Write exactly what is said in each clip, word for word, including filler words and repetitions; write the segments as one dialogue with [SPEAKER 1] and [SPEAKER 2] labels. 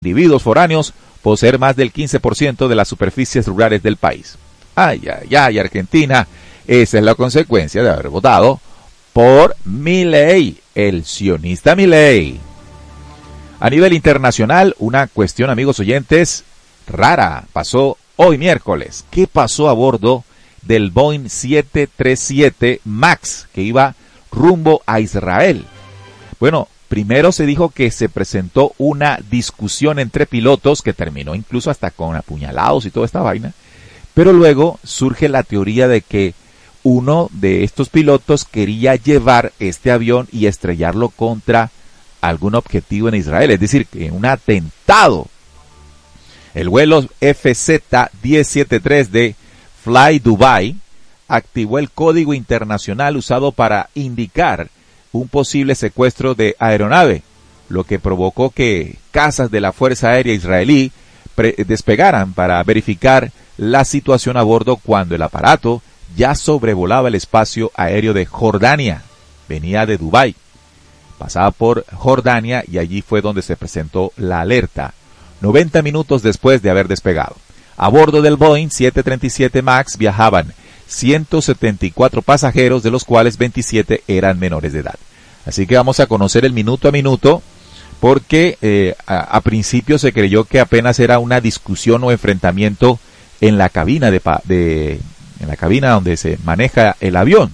[SPEAKER 1] individuos foráneos poseer más del quince por ciento de las superficies rurales del país. Ay, ay, ay, Argentina, esa es la consecuencia de haber votado por Milei, el sionista Milei. A nivel internacional, una cuestión, amigos oyentes, rara pasó hoy miércoles. ¿Qué pasó a bordo del Boeing siete treinta y siete MAX que iba rumbo a Israel? Bueno, primero se dijo que se presentó una discusión entre pilotos que terminó incluso hasta con apuñalados y toda esta vaina, pero luego surge la teoría de que uno de estos pilotos quería llevar este avión y estrellarlo contra algún objetivo en Israel, es decir, en un atentado. El vuelo F Z diez setenta y tres de Fly Dubai activó el código internacional usado para indicar un posible secuestro de aeronave, lo que provocó que cazas de la Fuerza Aérea Israelí despegaran para verificar la situación a bordo cuando el aparato ya sobrevolaba el espacio aéreo de Jordania. Venía de Dubái, pasaba por Jordania y allí fue donde se presentó la alerta, noventa minutos después de haber despegado. A bordo del Boeing siete treinta y siete MAX viajaban ciento setenta y cuatro pasajeros, de los cuales veintisiete eran menores de edad. Así que vamos a conocer el minuto a minuto, porque eh, a, a principio se creyó que apenas era una discusión o enfrentamiento en la cabina de, de en la cabina donde se maneja el avión.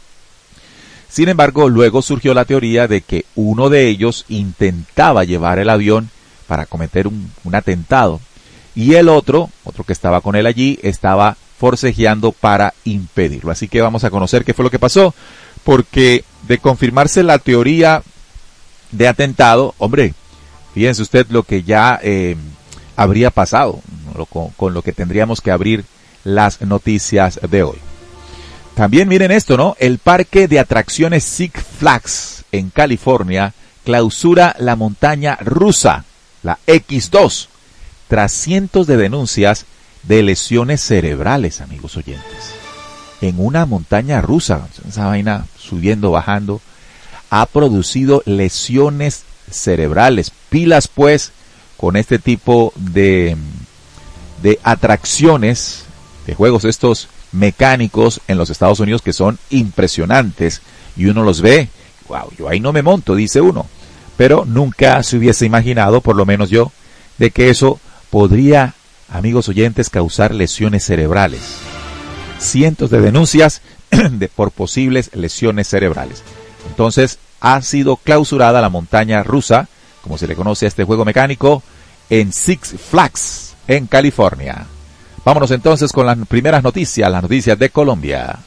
[SPEAKER 1] Sin embargo, luego surgió la teoría de que uno de ellos intentaba llevar el avión para cometer un, un atentado, y el otro, otro que estaba con él allí, estaba forcejeando para impedirlo. Así que vamos a conocer qué fue lo que pasó, porque de confirmarse la teoría de atentado, hombre, fíjense usted lo que ya eh, habría pasado, lo, con, con lo que tendríamos que abrir las noticias de hoy. También miren esto, ¿no? El parque de atracciones Six Flags en California clausura la montaña rusa, la equis dos, tras cientos de denuncias de lesiones cerebrales, amigos oyentes. En una montaña rusa, esa vaina subiendo, bajando, ha producido lesiones cerebrales. Pilas pues con este tipo de, de atracciones, de juegos estos mecánicos en los Estados Unidos que son impresionantes y uno los ve, wow, yo ahí no me monto, dice uno, pero nunca se hubiese imaginado, por lo menos yo, de que eso podría, amigos oyentes, causar lesiones cerebrales. Cientos de denuncias de, por posibles lesiones cerebrales. Entonces, ha sido clausurada la montaña rusa, como se le conoce a este juego mecánico, en Six Flags, en California. Vámonos entonces con las primeras noticias, las noticias de Colombia.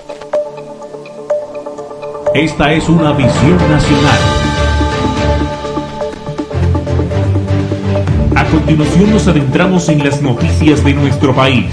[SPEAKER 2] Esta es una visión nacional. A continuación nos adentramos en las noticias de nuestro país.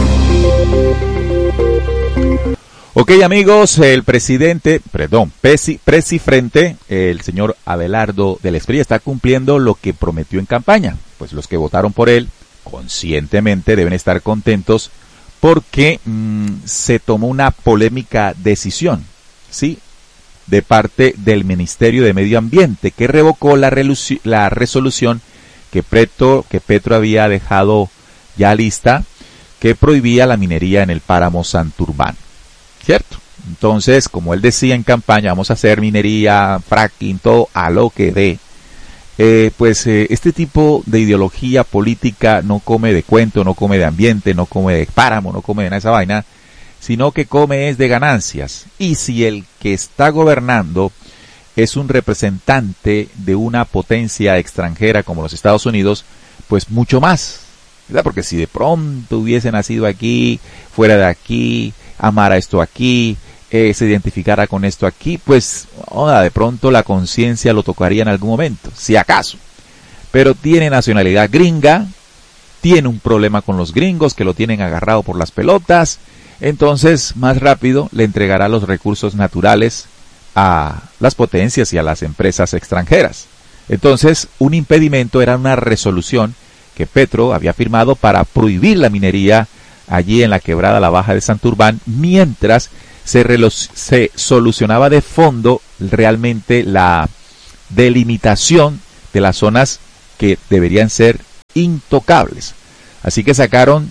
[SPEAKER 1] Ok, amigos, el presidente, perdón, presi, presifrente, el señor Abelardo del Espriella está cumpliendo lo que prometió en campaña. Pues los que votaron por él, conscientemente deben estar contentos porque mmm, se tomó una polémica decisión, ¿sí?, de parte del Ministerio de Medio Ambiente, que revocó la, la resolución que Petro, que Petro había dejado ya lista, que prohibía la minería en el páramo Santurbán, ¿cierto? Entonces, como él decía en campaña, vamos a hacer minería, fracking, todo a lo que dé. Eh, pues eh, este tipo de ideología política no come de cuento, no come de ambiente, no come de páramo, no come de nada de esa vaina, sino que come es de ganancias. Y si el que está gobernando es un representante de una potencia extranjera como los Estados Unidos, pues mucho más, ¿verdad? Porque si de pronto hubiese nacido aquí, fuera de aquí, amara esto aquí, eh, se identificara con esto aquí, pues oh, de pronto la conciencia lo tocaría en algún momento, si acaso. Pero tiene nacionalidad gringa, tiene un problema con los gringos que lo tienen agarrado por las pelotas, entonces más rápido le entregará los recursos naturales a las potencias y a las empresas extranjeras. Entonces, un impedimento era una resolución que Petro había firmado para prohibir la minería allí en la quebrada La Baja de Santurbán, mientras se, se solucionaba de fondo realmente la delimitación de las zonas que deberían ser intocables. Así que sacaron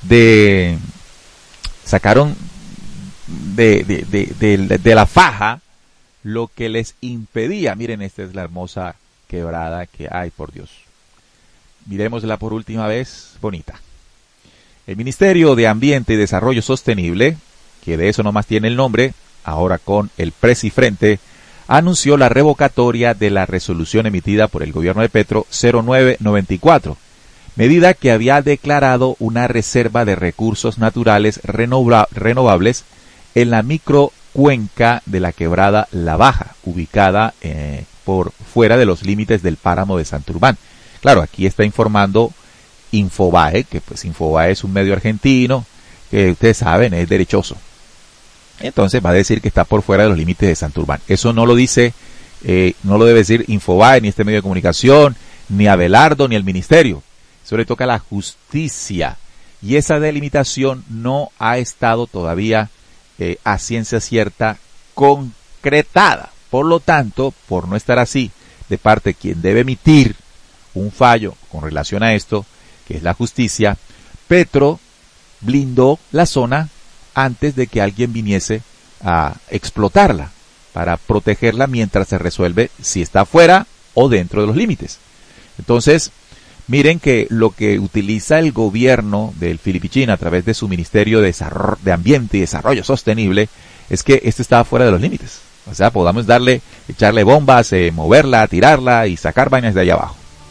[SPEAKER 1] de sacaron de, de, de, de, de la faja lo que les impedía. Miren, esta es la hermosa quebrada que hay, por Dios. Miremosla por última vez, bonita. El Ministerio de Ambiente y Desarrollo Sostenible, que de eso nomás tiene el nombre, ahora con el Presifrente, anunció la revocatoria de la resolución emitida por el gobierno de Petro cero nueve noventa y cuatro, medida que había declarado una reserva de recursos naturales renova- renovables en la microcuenca de la quebrada La Baja, ubicada eh, por fuera de los límites del páramo de Santurbán. Claro, aquí está informando Infobae, que pues Infobae es un medio argentino, que ustedes saben, es derechoso. Entonces va a decir que está por fuera de los límites de Santurbán. Eso no lo dice, eh, no lo debe decir Infobae, ni este medio de comunicación, ni Abelardo, ni el ministerio. Eso le toca a la justicia. Y esa delimitación no ha estado todavía eh, a ciencia cierta concretada. Por lo tanto, por no estar así, de parte de quien debe emitir un fallo con relación a esto, que es la justicia, Petro blindó la zona antes de que alguien viniese a explotarla, para protegerla mientras se resuelve si está fuera o dentro de los límites. Entonces, miren que lo que utiliza el gobierno del Filipichín a través de su Ministerio de, Desarrollo, de Ambiente y Desarrollo Sostenible es que esto estaba fuera de los límites. O sea, podamos darle, echarle bombas, eh, moverla, tirarla y sacar vainas de allá abajo.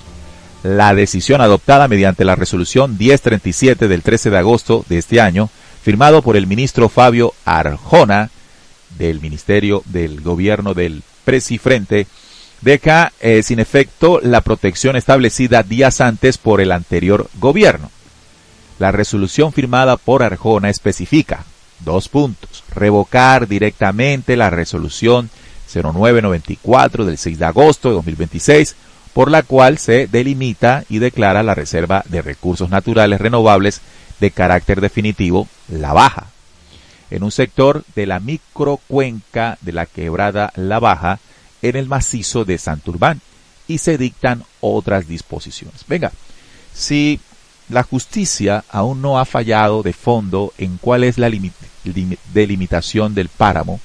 [SPEAKER 1] La decisión adoptada mediante la resolución diez treinta y siete del trece de agosto de este año, firmado por el ministro Fabio Arjona, del Ministerio del Gobierno del Presifrente, deja eh, sin efecto la protección establecida días antes por el anterior gobierno. La resolución firmada por Arjona especifica, dos puntos, revocar directamente la resolución cero nueve noventa y cuatro del seis de agosto de dos mil veintiséis, por la cual se delimita y declara la Reserva de Recursos Naturales Renovables de carácter definitivo, La Baja, en un sector de la microcuenca de la quebrada La Baja, en el macizo de Santurbán, y se dictan otras disposiciones. Venga, si la justicia aún no ha fallado de fondo en cuál es la limit- lim- delimitación del páramo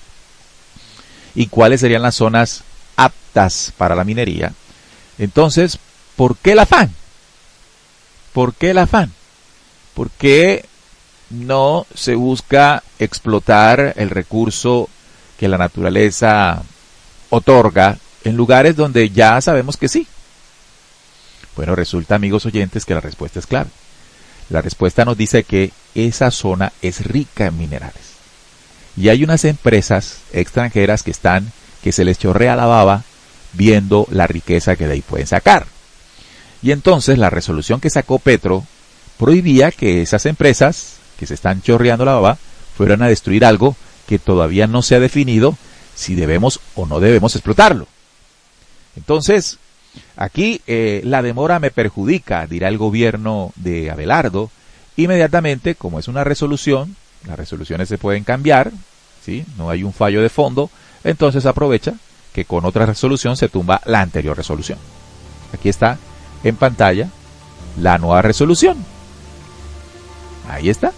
[SPEAKER 1] y cuáles serían las zonas aptas para la minería, entonces, ¿por qué el afán? ¿Por qué el afán? ¿Por qué no se busca explotar el recurso que la naturaleza otorga en lugares donde ya sabemos que sí? Bueno, resulta, amigos oyentes, que la respuesta es clara. La respuesta nos dice que esa zona es rica en minerales. Y hay unas empresas extranjeras que están, que se les chorrea la baba viendo la riqueza que de ahí pueden sacar. Y entonces la resolución que sacó Petro prohibía que esas empresas que se están chorreando la baba fueran a destruir algo que todavía no se ha definido si debemos o no debemos explotarlo. Entonces, aquí eh, la demora me perjudica, dirá el gobierno de Abelardo. Inmediatamente, como es una resolución, las resoluciones se pueden cambiar, ¿sí? No hay un fallo de fondo, entonces aprovecha que con otra resolución se tumba la anterior resolución. Aquí está en pantalla la nueva resolución. Ahí está.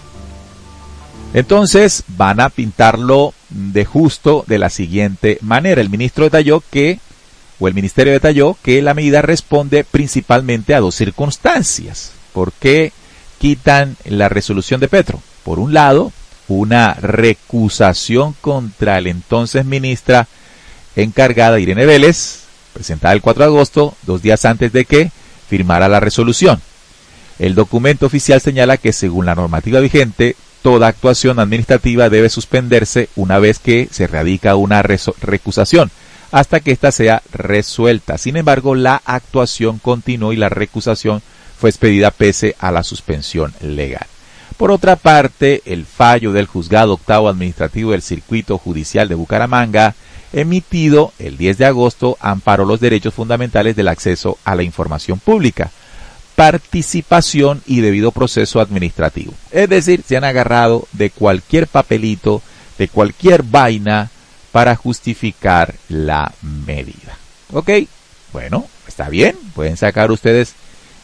[SPEAKER 1] Entonces van a pintarlo de justo de la siguiente manera. El ministro detalló que, o el ministerio detalló que la medida responde principalmente a dos circunstancias. ¿Por qué quitan la resolución de Petro? Por un lado, una recusación contra el entonces ministra encargada Irene Vélez, presentada el cuatro de agosto, dos días antes de que firmara la resolución. El documento oficial señala que según la normativa vigente, toda actuación administrativa debe suspenderse una vez que se radica una recusación, hasta que ésta sea resuelta. Sin embargo, la actuación continuó y la recusación fue expedida pese a la suspensión legal. Por otra parte, el fallo del Juzgado Octavo Administrativo del Circuito Judicial de Bucaramanga, emitido el diez de agosto, amparó los derechos fundamentales del acceso a la información pública, participación y debido proceso administrativo. Es decir, se han agarrado de cualquier papelito, de cualquier vaina para justificar la medida. ¿Ok? Bueno, está bien, pueden sacar ustedes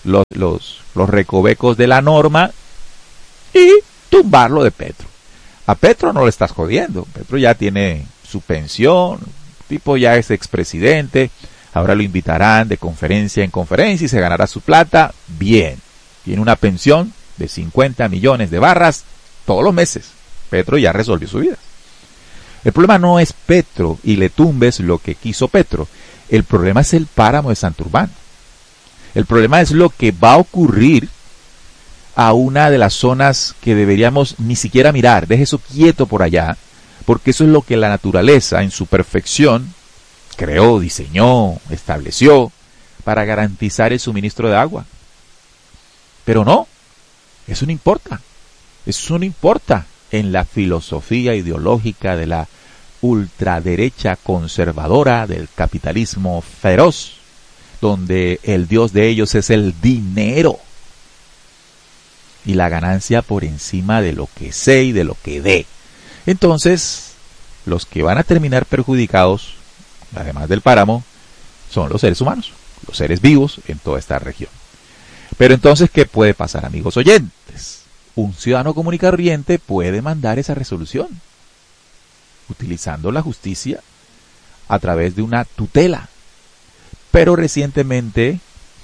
[SPEAKER 1] los, los, los recovecos de la norma y tumbarlo de Petro. A Petro no le estás jodiendo. Petro ya tiene su pensión, tipo ya es expresidente, ahora lo invitarán de conferencia en conferencia y se ganará su plata. Bien, tiene una pensión de cincuenta millones de barras todos los meses. Petro ya resolvió su vida. El problema no es Petro y le tumbes lo que quiso Petro. El problema es el páramo de Santurbán. El problema es lo que va a ocurrir a una de las zonas que deberíamos ni siquiera mirar. Deje eso quieto por allá, porque eso es lo que la naturaleza en su perfección creó, diseñó, estableció para garantizar el suministro de agua. Pero no, eso no importa. Eso no importa en la filosofía ideológica de la ultraderecha conservadora del capitalismo feroz, donde el dios de ellos es el dinero y la ganancia por encima de lo que sé y de lo que dé. Entonces, los que van a terminar perjudicados, además del páramo, son los seres humanos, los seres vivos en toda esta región. Pero entonces, ¿qué puede pasar, amigos oyentes? Un ciudadano común y corriente puede mandar esa resolución, utilizando la justicia a través de una tutela. Pero recientemente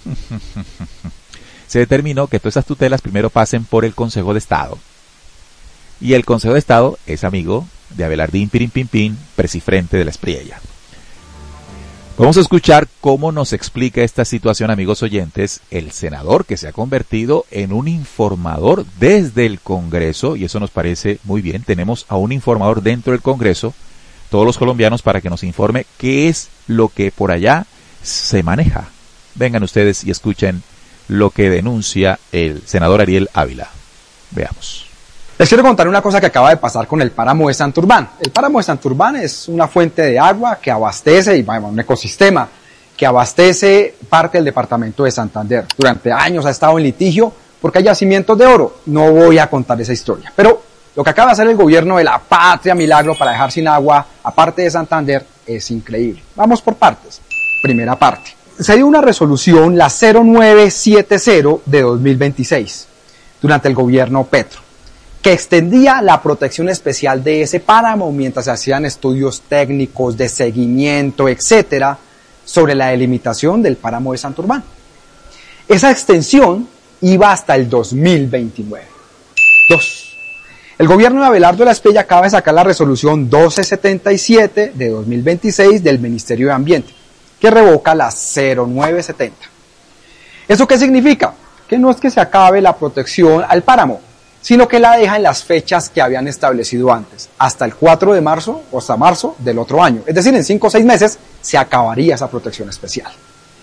[SPEAKER 1] se determinó que todas esas tutelas primero pasen por el Consejo de Estado. Y el Consejo de Estado es amigo de Abelardín Pirin Pin Pin, presifrente de la Espriella. Vamos a escuchar cómo nos explica esta situación, amigos oyentes, el senador que se ha convertido en un informador desde el Congreso, y eso nos parece muy bien. Tenemos a un informador dentro del Congreso, todos los colombianos, para que nos informe qué es lo que por allá se maneja. Vengan ustedes y escuchen lo que denuncia el senador Ariel Ávila. Veamos.
[SPEAKER 3] Les quiero contar una cosa que acaba de pasar con el páramo de Santurbán. El páramo de Santurbán es una fuente de agua que abastece, y bueno, un ecosistema que abastece parte del departamento de Santander. Durante años ha estado en litigio porque hay yacimientos de oro. No voy a contar esa historia. Pero lo que acaba de hacer el gobierno de la patria milagro para dejar sin agua a parte de Santander es increíble. Vamos por partes. Primera parte. Se dio una resolución, la cero nueve siete cero de dos mil veintiséis, durante el gobierno Petro, que extendía la protección especial de ese páramo mientras se hacían estudios técnicos de seguimiento, etcétera, sobre la delimitación del páramo de Santurbán. Esa extensión iba hasta el dos mil veintinueve. Dos. El gobierno de Abelardo de la Espriella acaba de sacar la resolución doce setenta y siete de dos mil veintiséis del Ministerio de Ambiente, que revoca la cero nueve setenta. ¿Eso qué significa? Que no es que se acabe la protección al páramo, sino que la deja en las fechas que habían establecido antes, hasta el cuatro de marzo o hasta marzo del otro año. Es decir, en cinco o seis meses se acabaría esa protección especial.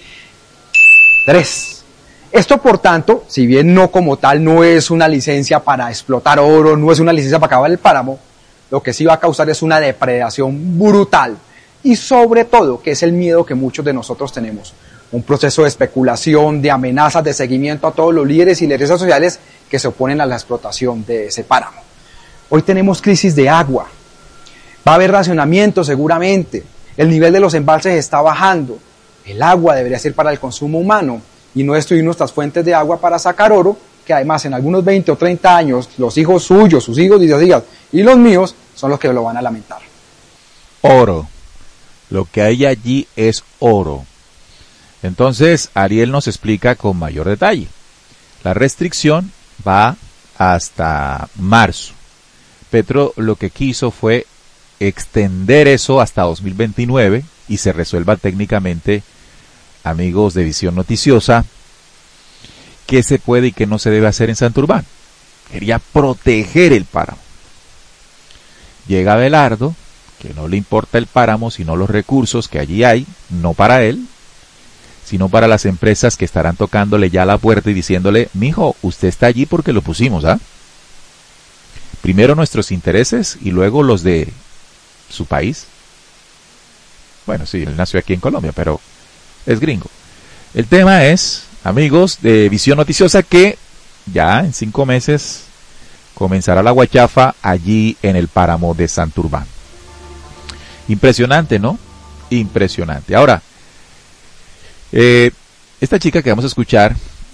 [SPEAKER 3] Tres. Esto, por tanto, si bien no como tal no es una licencia para explotar oro, no es una licencia para acabar el páramo, lo que sí va a causar es una depredación brutal. Y sobre todo, que es el miedo que muchos de nosotros tenemos, un proceso de especulación, de amenazas, de seguimiento a todos los líderes y lideresas sociales que se oponen a la explotación de ese páramo. Hoy tenemos crisis de agua, va a haber racionamiento seguramente, el nivel de los embalses está bajando, el agua debería ser para el consumo humano y no destruir nuestras fuentes de agua para sacar oro, que además en algunos veinte o treinta años los hijos suyos, sus hijos y sus hijas y los míos son los que lo van a lamentar.
[SPEAKER 1] Oro. Lo que hay allí es oro. Entonces, Ariel nos explica con mayor detalle. La restricción va hasta marzo. Petro lo que quiso fue extender eso hasta dos mil veintinueve y se resuelva técnicamente, amigos de Visión Noticiosa, qué se puede y qué no se debe hacer en Santurbán. Quería proteger el páramo. Llega Abelardo, que no le importa el páramo, sino los recursos que allí hay, no para él, sino para las empresas que estarán tocándole ya la puerta y diciéndole, mijo, usted está allí porque lo pusimos, ¿ah? Primero nuestros intereses y luego los de su país. Bueno, sí, él nació aquí en Colombia, pero es gringo. El tema es, amigos de Visión Noticiosa, que ya en cinco meses comenzará la guachafa allí en el páramo de Santurbán. Impresionante, ¿no? Impresionante. Ahora, eh, esta chica que vamos a escuchar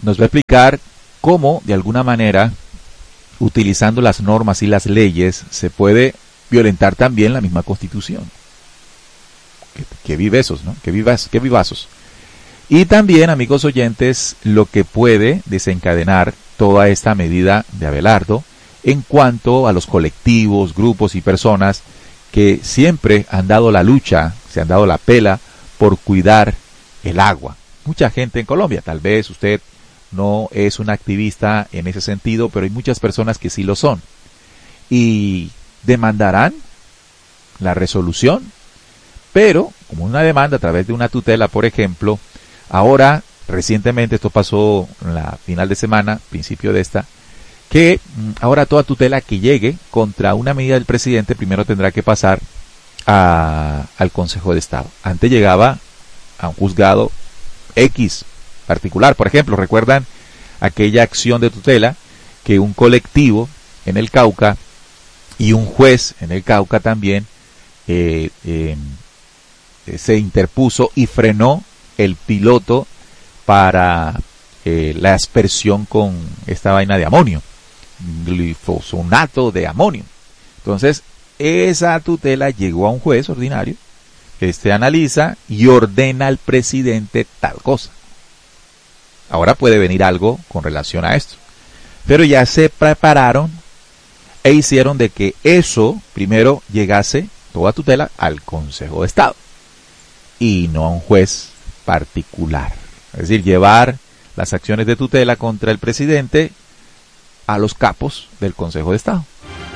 [SPEAKER 1] nos va a explicar cómo, de alguna manera, utilizando las normas y las leyes, se puede violentar también la misma Constitución. Que, que vivesos, ¿no? Que vivas, que vivazos. Y también, amigos oyentes, lo que puede desencadenar toda esta medida de Abelardo en cuanto a los colectivos, grupos y personas que siempre han dado la lucha, se han dado la pela por cuidar el agua. Mucha gente en Colombia, tal vez usted no es un activista en ese sentido, pero hay muchas personas que sí lo son. Y demandarán la resolución, pero como una demanda a través de una tutela, por ejemplo, ahora, recientemente, esto pasó en la final de semana, principio de esta, que ahora toda tutela que llegue contra una medida del presidente primero tendrá que pasar a, al Consejo de Estado. Antes llegaba a un juzgado X particular. Por ejemplo, ¿recuerdan aquella acción de tutela que un colectivo en el Cauca y un juez en el Cauca también eh, eh, se interpuso y frenó el piloto para eh, la aspersión con esta vaina de amonio, glifosonato de amonio? Entonces, esa tutela llegó a un juez ordinario, este analiza y ordena al presidente tal cosa. Ahora puede venir algo con relación a esto, pero ya se prepararon e hicieron de que eso primero llegase, toda tutela, al Consejo de Estado y no a un juez particular. Es decir, llevar las acciones de tutela contra el presidente a los capos del Consejo de Estado.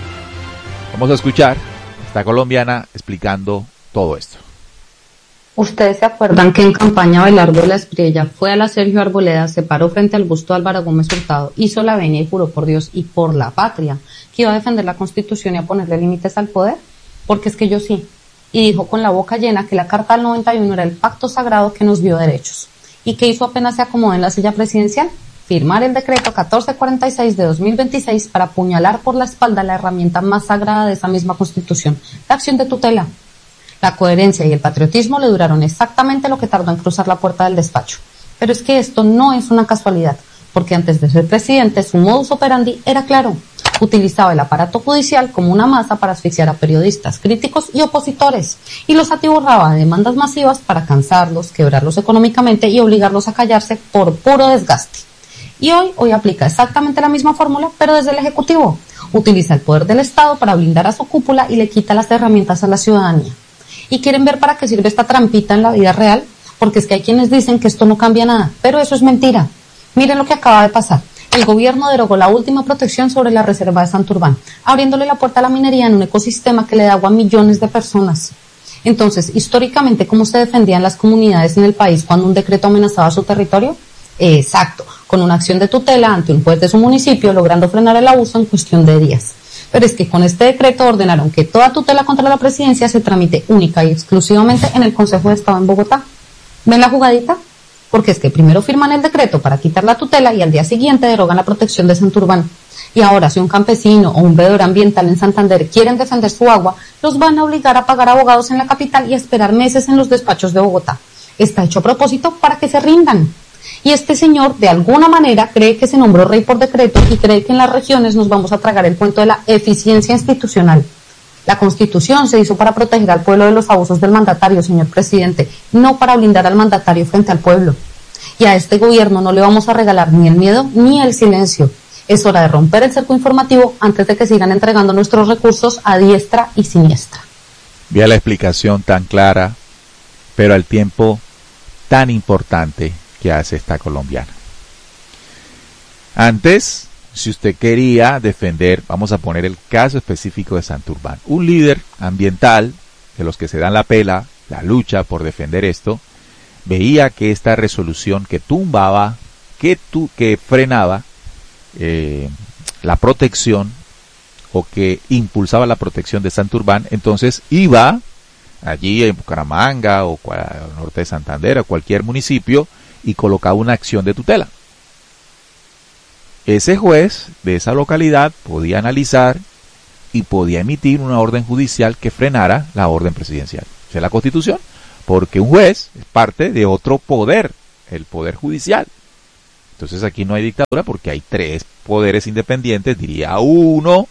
[SPEAKER 1] Vamos a escuchar a esta colombiana explicando todo esto.
[SPEAKER 4] ¿Ustedes se acuerdan que en campaña Abelardo de la Espriella fue a la Sergio Arboleda, se paró frente al busto de Álvaro Gómez Hurtado, hizo la venia y juró por Dios y por la patria que iba a defender la Constitución y a ponerle límites al poder? Porque es que yo sí. Y dijo con la boca llena que la Carta del noventa y uno era el pacto sagrado que nos dio derechos. ¿Y qué hizo apenas se acomodó en la silla presidencial? Firmar el decreto catorce cuarenta y seis de dos mil veintiséis para apuñalar por la espalda la herramienta más sagrada de esa misma Constitución, la acción de tutela. La coherencia y el patriotismo le duraron exactamente lo que tardó en cruzar la puerta del despacho. Pero es que esto no es una casualidad, porque antes de ser presidente su modus operandi era claro. Utilizaba el aparato judicial como una masa para asfixiar a periodistas, críticos y opositores, y los atiborraba de demandas masivas para cansarlos, quebrarlos económicamente y obligarlos a callarse por puro desgaste. Y hoy, hoy aplica exactamente la misma fórmula, pero desde el Ejecutivo. Utiliza el poder del Estado para blindar a su cúpula y le quita las herramientas a la ciudadanía. ¿Y quieren ver para qué sirve esta trampita en la vida real? Porque es que hay quienes dicen que esto no cambia nada, pero eso es mentira. Miren lo que acaba de pasar. El gobierno derogó la última protección sobre la reserva de Santurbán, abriéndole la puerta a la minería en un ecosistema que le da agua a millones de personas. Entonces, históricamente, ¿cómo se defendían las comunidades en el país cuando un decreto amenazaba su territorio? Eh, exacto, con una acción de tutela ante un juez de su municipio, logrando frenar el abuso en cuestión de días. Pero es que con este decreto ordenaron que toda tutela contra la presidencia se tramite única y exclusivamente en el Consejo de Estado en Bogotá. ¿Ven la jugadita? Porque es que primero firman el decreto para quitar la tutela y al día siguiente derogan la protección de Santurbán. Y ahora, si un campesino o un veedor ambiental en Santander quieren defender su agua, los van a obligar a pagar abogados en la capital y a esperar meses en los despachos de Bogotá. Está hecho a propósito para que se rindan. Y este señor, de alguna manera, cree que se nombró rey por decreto y cree que en las regiones nos vamos a tragar el cuento de la eficiencia institucional. La Constitución se hizo para proteger al pueblo de los abusos del mandatario, señor presidente, no para blindar al mandatario frente al pueblo. Y a este gobierno no le vamos a regalar ni el miedo ni el silencio. Es hora de romper el cerco informativo antes de que sigan entregando nuestros recursos a diestra y siniestra.
[SPEAKER 1] Vea la explicación tan clara, pero al tiempo tan importante que hace esta colombiana. Antes, si usted quería defender, vamos a poner el caso específico de Santurbán, un líder ambiental, de los que se dan la pela, la lucha por defender esto, veía que esta resolución que tumbaba, que, tu, que frenaba eh, la protección, o que impulsaba la protección de Santurbán, entonces iba allí en Bucaramanga, o al norte de Santander, o cualquier municipio, y colocaba una acción de tutela. Ese juez de esa localidad podía analizar y podía emitir una orden judicial que frenara la orden presidencial. Esa es la Constitución, porque un juez es parte de otro poder, el poder judicial. Entonces aquí no hay dictadura porque hay tres poderes independientes, diría uno,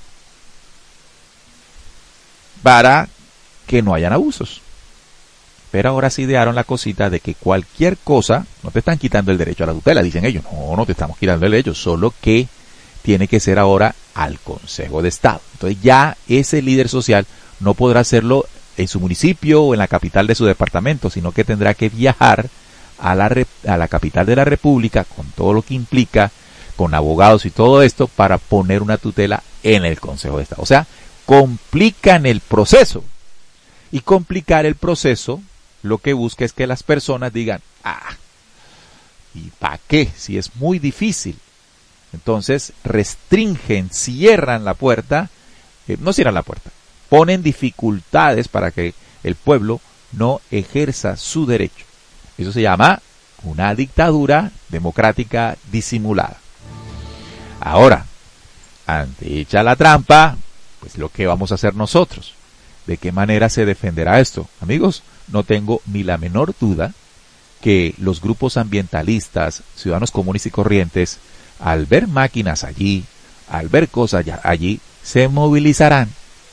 [SPEAKER 1] para que no hayan abusos. Pero ahora se idearon la cosita de que cualquier cosa, no te están quitando el derecho a la tutela, dicen ellos, no, no te estamos quitando el derecho, solo que tiene que ser ahora al Consejo de Estado. Entonces ya ese líder social no podrá hacerlo en su municipio o en la capital de su departamento, sino que tendrá que viajar a la, a la capital de la República, con todo lo que implica, con abogados y todo esto, para poner una tutela en el Consejo de Estado. O sea, complican el proceso. Y complicar el proceso lo que busca es que las personas digan, ah, ¿y para qué? Si es muy difícil. Entonces restringen, cierran la puerta, eh, no cierran la puerta, ponen dificultades para que el pueblo no ejerza su derecho. Eso se llama una dictadura democrática disimulada. Ahora, ante hecha la trampa, pues lo que vamos a hacer nosotros. ¿De qué manera se defenderá esto? Amigos, no tengo ni la menor duda que los grupos ambientalistas, ciudadanos comunes y corrientes, al ver máquinas allí, al ver cosas allí, se movilizarán.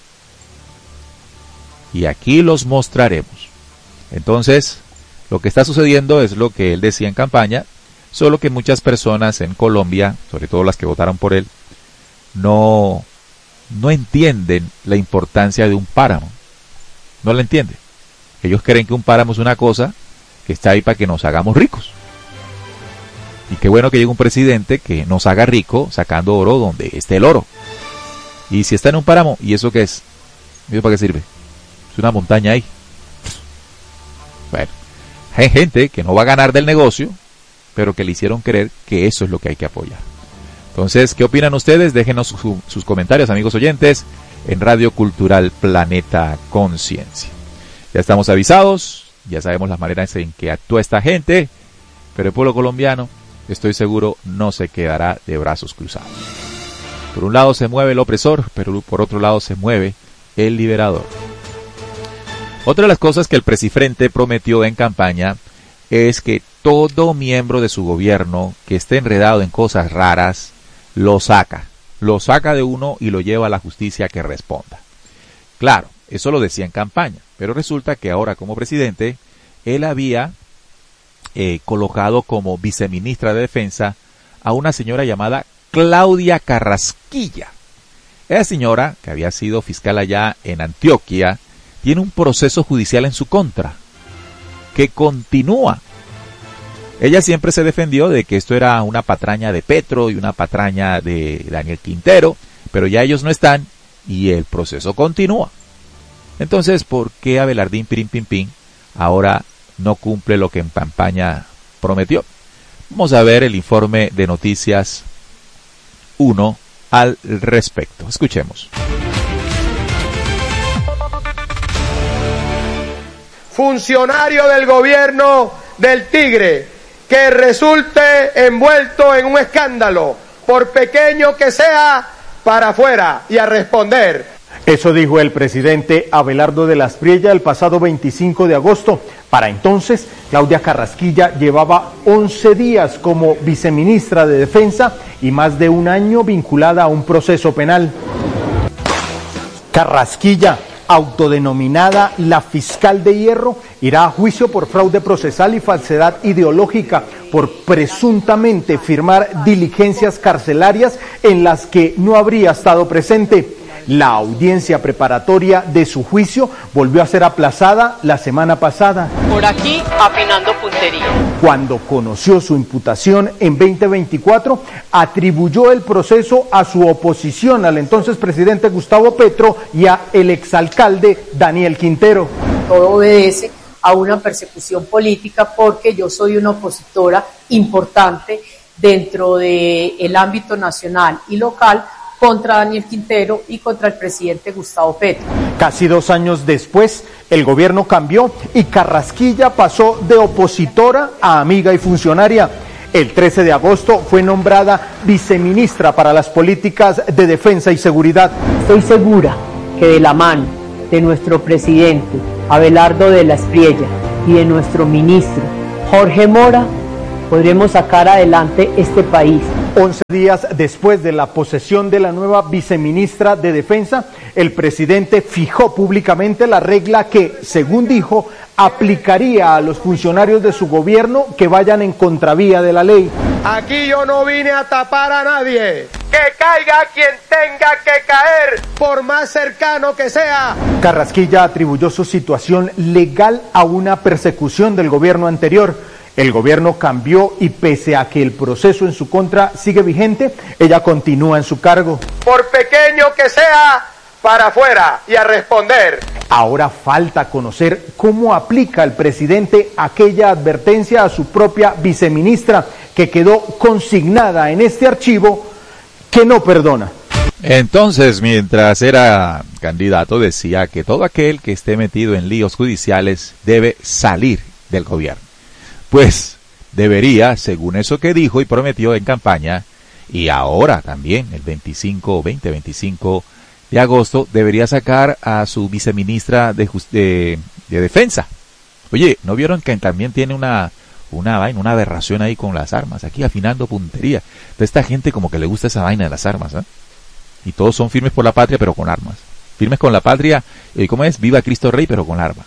[SPEAKER 1] Y aquí los mostraremos. Entonces, lo que está sucediendo es lo que él decía en campaña, solo que muchas personas en Colombia, sobre todo las que votaron por él, no, no entienden la importancia de un páramo. No la entienden. Ellos creen que un páramo es una cosa que está ahí para que nos hagamos ricos. Y qué bueno que llegue un presidente que nos haga rico sacando oro donde esté el oro. Y si está en un páramo, ¿y eso qué es? ¿Y eso para qué sirve? Es una montaña ahí. Bueno, hay gente que no va a ganar del negocio, pero que le hicieron creer que eso es lo que hay que apoyar. Entonces, ¿qué opinan ustedes? Déjenos su, sus comentarios, amigos oyentes, en Radio Cultural Planeta Conciencia. Ya estamos avisados, ya sabemos las maneras en que actúa esta gente, pero el pueblo colombiano, estoy seguro, no se quedará de brazos cruzados. Por un lado se mueve el opresor, pero por otro lado se mueve el liberador. Otra de las cosas que el Presifrente prometió en campaña es que todo miembro de su gobierno que esté enredado en cosas raras, lo saca. Lo saca de uno y lo lleva a la justicia que responda. Claro, eso lo decía en campaña, pero resulta que ahora como presidente, él había eh, colocado como viceministra de Defensa a una señora llamada Claudia Carrasquilla. Esa señora, que había sido fiscal allá en Antioquia, tiene un proceso judicial en su contra, que continúa. Ella siempre se defendió de que esto era una patraña de Petro y una patraña de Daniel Quintero, pero ya ellos no están y el proceso continúa. Entonces, ¿por qué Abelardín Pirín Pin Pin ahora no cumple lo que en campaña prometió? Vamos a ver el informe de Noticias uno al respecto. Escuchemos.
[SPEAKER 5] Funcionario del gobierno del Tigre que resulte envuelto en un escándalo, por pequeño que sea, para afuera y a responder.
[SPEAKER 6] Eso dijo el presidente Abelardo de la Espriella el pasado veinticinco de agosto. Para entonces, Claudia Carrasquilla llevaba once días como viceministra de Defensa y más de un año vinculada a un proceso penal. Carrasquilla, autodenominada la fiscal de hierro, irá a juicio por fraude procesal y falsedad ideológica por presuntamente firmar diligencias carcelarias en las que no habría estado presente. La audiencia preparatoria de su juicio volvió a ser aplazada la semana pasada.
[SPEAKER 7] Por aquí, afinando puntería.
[SPEAKER 6] Cuando conoció su imputación en veinte veinticuatro, atribuyó el proceso a su oposición al entonces presidente Gustavo Petro y a el exalcalde Daniel Quintero.
[SPEAKER 7] Todo obedece a una persecución política porque yo soy una opositora importante dentro del ámbito nacional y local contra Daniel Quintero y contra el presidente Gustavo Petro.
[SPEAKER 6] Casi dos años después, el gobierno cambió y Carrasquilla pasó de opositora a amiga y funcionaria. El trece de agosto fue nombrada viceministra para las políticas de defensa y seguridad.
[SPEAKER 7] Estoy segura que de la mano de nuestro presidente Abelardo de la Espriella y de nuestro ministro Jorge Mora, podremos sacar adelante este país.
[SPEAKER 6] once días después de la posesión de la nueva viceministra de Defensa, el presidente fijó públicamente la regla que, según dijo, aplicaría a los funcionarios de su gobierno que vayan en contravía de la ley.
[SPEAKER 5] Aquí yo no vine a tapar a nadie. Que caiga quien tenga que caer, por más cercano que sea.
[SPEAKER 6] Carrasquilla atribuyó su situación legal a una persecución del gobierno anterior. El gobierno cambió y pese a que el proceso en su contra sigue vigente, ella continúa en su cargo.
[SPEAKER 5] Por pequeño que sea, para afuera y a responder.
[SPEAKER 6] Ahora falta conocer cómo aplica el presidente aquella advertencia a su propia viceministra, que quedó consignada en este archivo que no perdona.
[SPEAKER 1] Entonces, mientras era candidato, decía que todo aquel que esté metido en líos judiciales debe salir del gobierno. Pues debería, según eso que dijo y prometió en campaña, y ahora también, el veinticinco, veinte, veinticinco de agosto, debería sacar a su viceministra de, de, de Defensa. Oye, ¿no vieron que también tiene una, una vaina, una aberración ahí con las armas? Aquí afinando puntería. Entonces, esta gente como que le gusta esa vaina de las armas, ¿eh? Y todos son firmes por la patria, pero con armas. Firmes con la patria, eh, ¿cómo es? Viva Cristo Rey, pero con arma.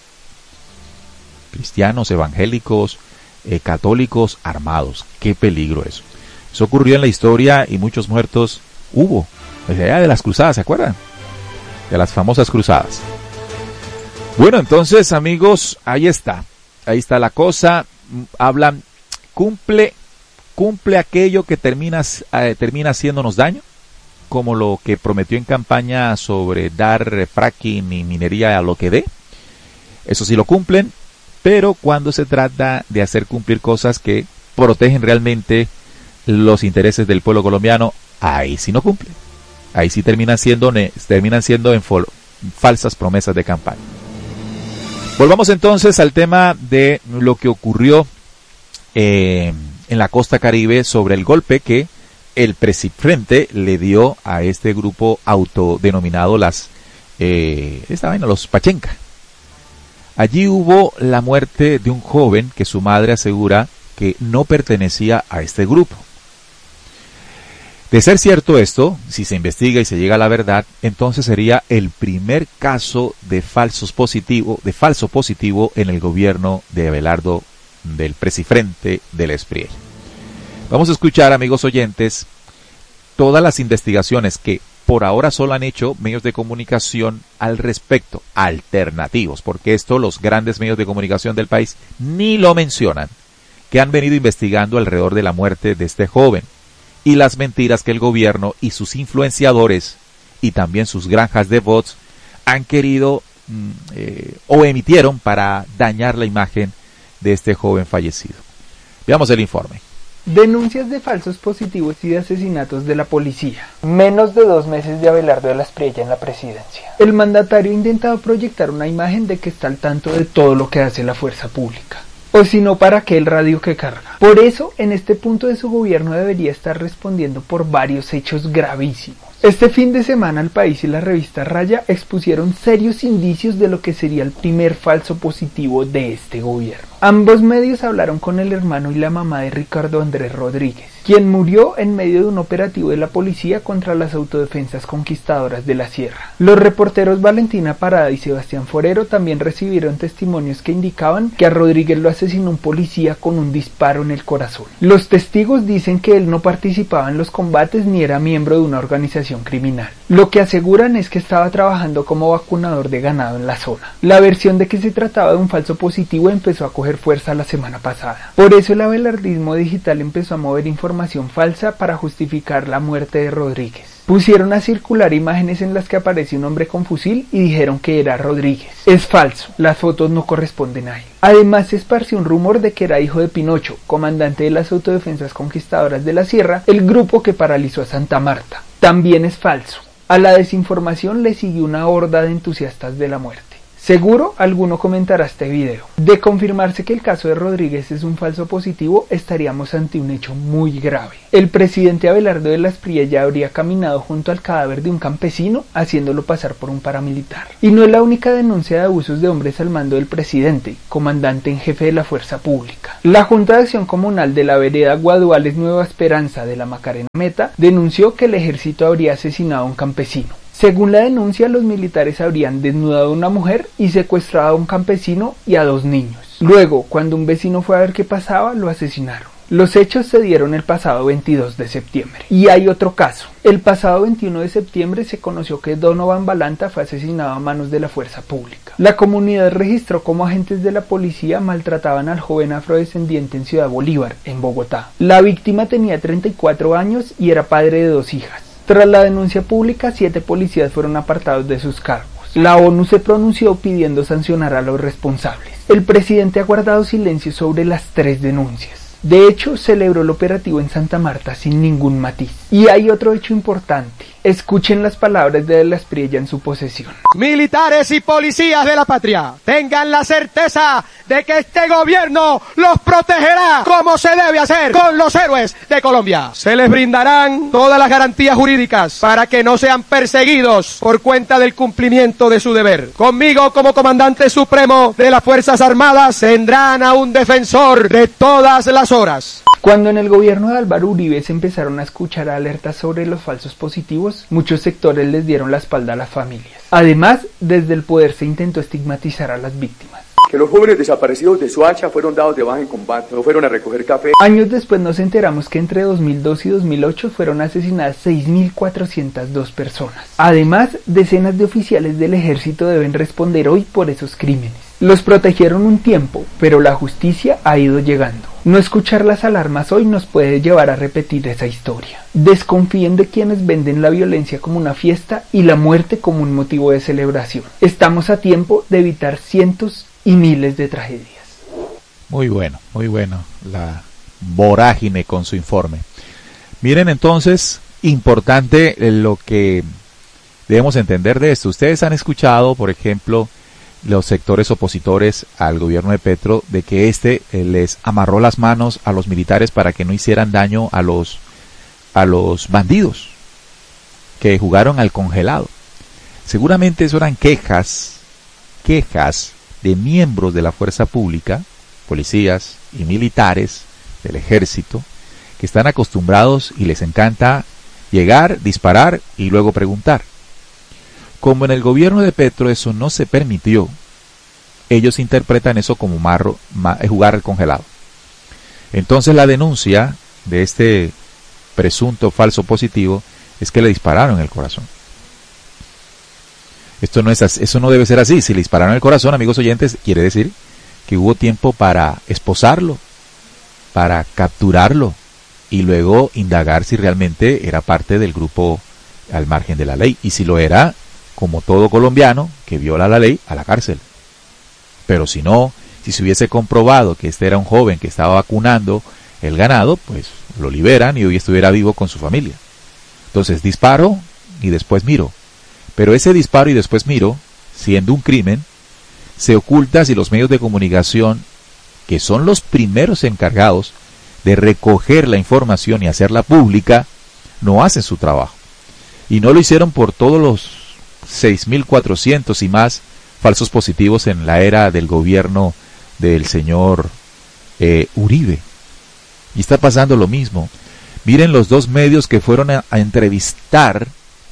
[SPEAKER 1] Cristianos, evangélicos, eh, católicos, armados. Qué peligro eso. Eso ocurrió en la historia y muchos muertos hubo. Desde allá de las cruzadas, ¿se acuerdan? De las famosas cruzadas. Bueno, entonces, amigos, ahí está. Ahí está la cosa. Hablan, cumple, cumple aquello que termina, eh, termina haciéndonos daño, como lo que prometió en campaña sobre dar fracking y minería a lo que dé. Eso sí lo cumplen, pero cuando se trata de hacer cumplir cosas que protegen realmente los intereses del pueblo colombiano, ahí sí no cumplen. Ahí sí terminan siendo, terminan siendo en falsas promesas de campaña. Volvamos entonces al tema de lo que ocurrió eh, en la costa Caribe sobre el golpe que el presidente le dio a este grupo autodenominado las eh, esta vaina, los Pachenca. Allí hubo la muerte de un joven que su madre asegura que no pertenecía a este grupo. De ser cierto esto, si se investiga y se llega a la verdad, entonces sería el primer caso de falsos positivo, de falso positivo en el gobierno de Abelardo, del presidente del Espriella. Vamos a escuchar, amigos oyentes, todas las investigaciones que por ahora solo han hecho medios de comunicación al respecto, alternativos, porque esto los grandes medios de comunicación del país ni lo mencionan, que han venido investigando alrededor de la muerte de este joven y las mentiras que el gobierno y sus influenciadores y también sus granjas de bots han querido eh, o emitieron para dañar la imagen de este joven fallecido. Veamos el informe.
[SPEAKER 8] Denuncias de falsos positivos y de asesinatos de la policía. Menos de dos meses de Abelardo de la Espriella en la presidencia. El mandatario ha intentado proyectar una imagen de que está al tanto de todo lo que hace la fuerza pública. O si no, ¿para qué el radio que carga? Por eso, en este punto de su gobierno debería estar respondiendo por varios hechos gravísimos. Este fin de semana el país y la revista Raya expusieron serios indicios de lo que sería el primer falso positivo de este gobierno. Ambos medios hablaron con el hermano y la mamá de Ricardo Andrés Rodríguez, quien murió en medio de un operativo de la policía contra las autodefensas conquistadoras de la Sierra. Los reporteros Valentina Parada y Sebastián Forero también recibieron testimonios que indicaban que a Rodríguez lo asesinó un policía con un disparo en el corazón. Los testigos dicen que él no participaba en los combates ni era miembro de una organización criminal. Lo que aseguran es que estaba trabajando como vacunador de ganado en la zona. La versión de que se trataba de un falso positivo empezó a coger fuerza la semana pasada. Por eso el abelardismo digital empezó a mover información falsa para justificar la muerte de Rodríguez. Pusieron a circular imágenes en las que aparece un hombre con fusil y dijeron que era Rodríguez. Es falso, las fotos no corresponden a él. Además se esparció un rumor de que era hijo de Pinocho, comandante de las autodefensas conquistadoras de la Sierra, el grupo que paralizó a Santa Marta. También es falso. A la desinformación le siguió una horda de entusiastas de la muerte. Seguro alguno comentará este video. De confirmarse que el caso de Rodríguez es un falso positivo, estaríamos ante un hecho muy grave. El presidente Abelardo de la Espriella ya habría caminado junto al cadáver de un campesino, haciéndolo pasar por un paramilitar. Y no es la única denuncia de abusos de hombres al mando del presidente, comandante en jefe de la fuerza pública. La Junta de Acción Comunal de la vereda Guaduales Nueva Esperanza de la Macarena Meta denunció que el ejército habría asesinado a un campesino. Según la denuncia, los militares habrían desnudado a una mujer y secuestrado a un campesino y a dos niños. Luego, cuando un vecino fue a ver qué pasaba, lo asesinaron. Los hechos se dieron el pasado veintidós de septiembre. Y hay otro caso. El pasado veintiuno de septiembre se conoció que Donovan Balanta fue asesinado a manos de la fuerza pública. La comunidad registró cómo agentes de la policía maltrataban al joven afrodescendiente en Ciudad Bolívar, en Bogotá. La víctima tenía treinta y cuatro años y era padre de dos hijas. Tras la denuncia pública, siete policías fueron apartados de sus cargos. La ONU se pronunció pidiendo sancionar a los responsables. El presidente ha guardado silencio sobre las tres denuncias. De hecho, celebró el operativo en Santa Marta sin ningún matiz. Y hay otro hecho importante. Escuchen las palabras de De la Espriella en su posesión.
[SPEAKER 5] Militares y policías de la patria, tengan la certeza de que este gobierno los protegerá como se debe hacer con los héroes de Colombia. Se les brindarán todas las garantías jurídicas para que no sean perseguidos por cuenta del cumplimiento de su deber. Conmigo como comandante supremo de las Fuerzas Armadas tendrán a un defensor de todas las horas.
[SPEAKER 8] Cuando en el gobierno de Álvaro Uribe se empezaron a escuchar alertas sobre los falsos positivos, muchos sectores les dieron la espalda a las familias. Además, desde el poder se intentó estigmatizar a las víctimas.
[SPEAKER 9] Que los jóvenes desaparecidos de Soacha fueron dados de baja en combate, no fueron a recoger café.
[SPEAKER 8] Años después nos enteramos que entre dos mil dos y dos mil ocho fueron asesinadas seis mil cuatrocientas dos personas. Además, decenas de oficiales del ejército deben responder hoy por esos crímenes. Los protegieron un tiempo, pero la justicia ha ido llegando. No escuchar las alarmas hoy nos puede llevar a repetir esa historia. Desconfíen de quienes venden la violencia como una fiesta y la muerte como un motivo de celebración. Estamos a tiempo de evitar cientos y miles de tragedias.
[SPEAKER 1] Muy bueno, muy bueno la vorágine con su informe. Miren entonces, importante lo que debemos entender de esto. Ustedes han escuchado, por ejemplo, los sectores opositores al gobierno de Petro de que éste eh, les amarró las manos a los militares para que no hicieran daño a los a los bandidos que jugaron al congelado. Seguramente eso eran quejas, quejas de miembros de la fuerza pública, policías y militares del ejército, que están acostumbrados y les encanta llegar, disparar y luego preguntar. Como en el gobierno de Petro eso no se permitió, ellos interpretan eso como marro, ma, jugar al congelado. Entonces la denuncia de este presunto falso positivo es que le dispararon en el corazón. Esto no es así, eso no debe ser así. Si le dispararon en el corazón, amigos oyentes, quiere decir que hubo tiempo para esposarlo, para capturarlo y luego indagar si realmente era parte del grupo al margen de la ley. Y si lo era, como todo colombiano que viola la ley, a la cárcel. Pero si no, si se hubiese comprobado que este era un joven que estaba vacunando el ganado, pues lo liberan y hoy estuviera vivo con su familia. Entonces disparo y después miro. Pero ese disparo y después miro, siendo un crimen, se oculta si los medios de comunicación, que son los primeros encargados de recoger la información y hacerla pública, no hacen su trabajo. Y no lo hicieron por todos los seis mil cuatrocientos y más falsos positivos en la era del gobierno del señor eh, Uribe. Y está pasando lo mismo. Miren los dos medios que fueron a, a entrevistar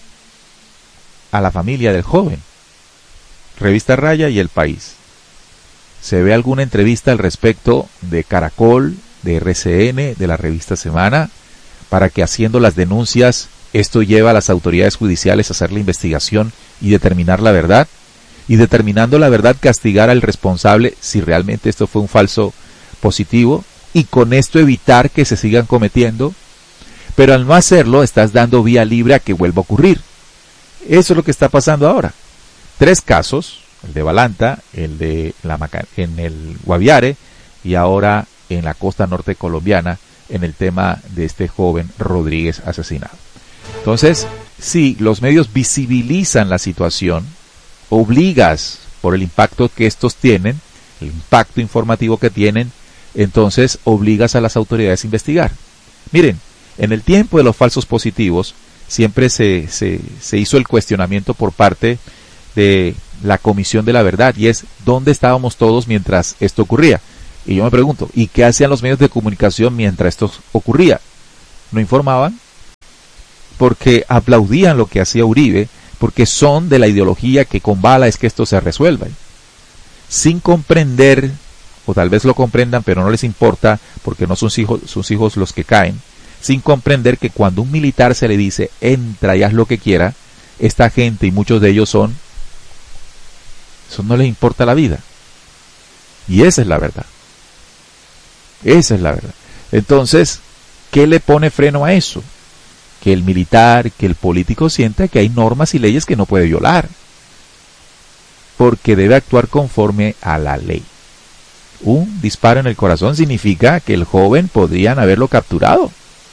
[SPEAKER 1] a la familia del joven. Revista Raya y El País. ¿Se ve alguna entrevista al respecto de Caracol, de R C N, de la revista Semana, para que haciendo las denuncias esto lleva a las autoridades judiciales a hacer la investigación y determinar la verdad? Y determinando la verdad, castigar al responsable si realmente esto fue un falso positivo, y con esto evitar que se sigan cometiendo. Pero al no hacerlo, estás dando vía libre a que vuelva a ocurrir. Eso es lo que está pasando ahora. Tres casos, el de Balanta, el de la Maca, en el Guaviare y ahora en la costa norte colombiana en el tema de este joven Rodríguez asesinado. Entonces, si los medios visibilizan la situación, obligas, por por el impacto que estos tienen, el impacto informativo que tienen, entonces obligas a las autoridades a investigar. Miren, en el tiempo de los falsos positivos, siempre se, se, se hizo el cuestionamiento por parte de la Comisión de la Verdad, y es ¿dónde estábamos todos mientras esto ocurría? Y yo me pregunto, ¿y qué hacían los medios de comunicación mientras esto ocurría? ¿No informaban? Porque aplaudían lo que hacía Uribe, porque son de la ideología que con bala es que esto se resuelva. Sin comprender, o tal vez lo comprendan, pero no les importa, porque no son hijos, sus hijos los que caen, sin comprender que cuando un militar se le dice, entra y haz lo que quiera, esta gente, y muchos de ellos son, eso no les importa la vida. Y esa es la verdad. Esa es la verdad. Entonces, ¿qué le pone freno a eso? Que el militar, que el político sienta que hay normas y leyes que no puede violar, porque debe actuar conforme a la ley. Un disparo en el corazón significa que el joven podrían haberlo capturado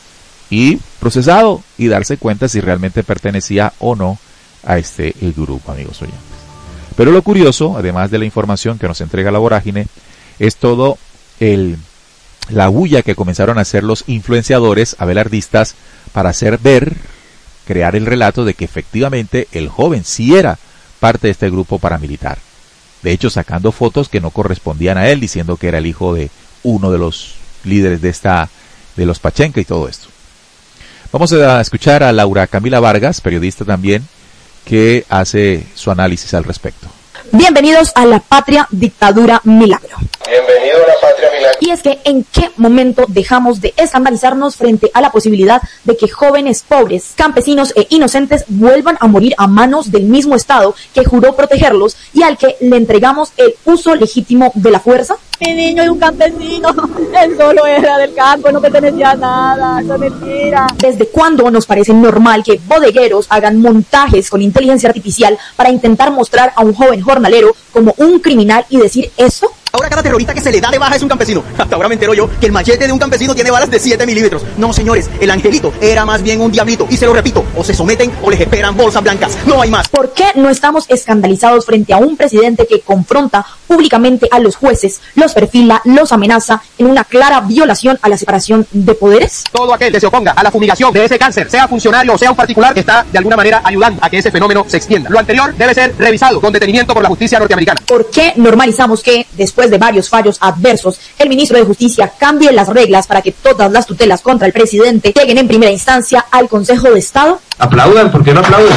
[SPEAKER 1] y procesado y darse cuenta si realmente pertenecía o no a este el grupo, amigos oyentes. Pero lo curioso, además de la información que nos entrega la vorágine, es todo el la bulla que comenzaron a hacer los influenciadores abelardistas para hacer ver, crear el relato de que efectivamente el joven sí era parte de este grupo paramilitar. De hecho, sacando fotos que no correspondían a él, diciendo que era el hijo de uno de los líderes de esta, de los Pachenca y todo esto. Vamos a escuchar a Laura Camila Vargas, periodista también, que hace su análisis al respecto.
[SPEAKER 10] Bienvenidos a la patria dictadura milagro.
[SPEAKER 5] Bienvenido a la patria milagro.
[SPEAKER 10] Y es que ¿en qué momento dejamos de escandalizarnos frente a la posibilidad de que jóvenes pobres, campesinos e inocentes vuelvan a morir a manos del mismo Estado que juró protegerlos y al que le entregamos el uso legítimo de la fuerza?
[SPEAKER 11] Mi niño es un campesino, él solo era del campo, no pertenecía a nada, eso es mentira.
[SPEAKER 10] ¿Desde cuándo nos parece normal que bodegueros hagan montajes con inteligencia artificial para intentar mostrar a un joven jornalero como un criminal y decir eso?
[SPEAKER 12] Ahora cada terrorista que se le da de baja es un campesino. Hasta ahora me entero yo que el machete de un campesino tiene balas de siete milímetros. No, señores, el angelito era más bien un diablito. Y se lo repito, o se someten o les esperan bolsas blancas. No hay más.
[SPEAKER 10] ¿Por qué no estamos escandalizados frente a un presidente que confronta públicamente a los jueces, los perfila, los amenaza en una clara violación a la separación de poderes?
[SPEAKER 5] Todo aquel que se oponga a la fumigación de ese cáncer, sea funcionario o sea un particular, está de alguna manera ayudando a que ese fenómeno se extienda. Lo anterior debe ser revisado con detenimiento por la justicia norteamericana.
[SPEAKER 10] ¿Por qué normalizamos que, después de varios fallos adversos, el ministro de Justicia cambie las reglas para que todas las tutelas contra el presidente lleguen en primera instancia al Consejo de Estado?
[SPEAKER 5] Aplaudan, ¿por qué no aplauden?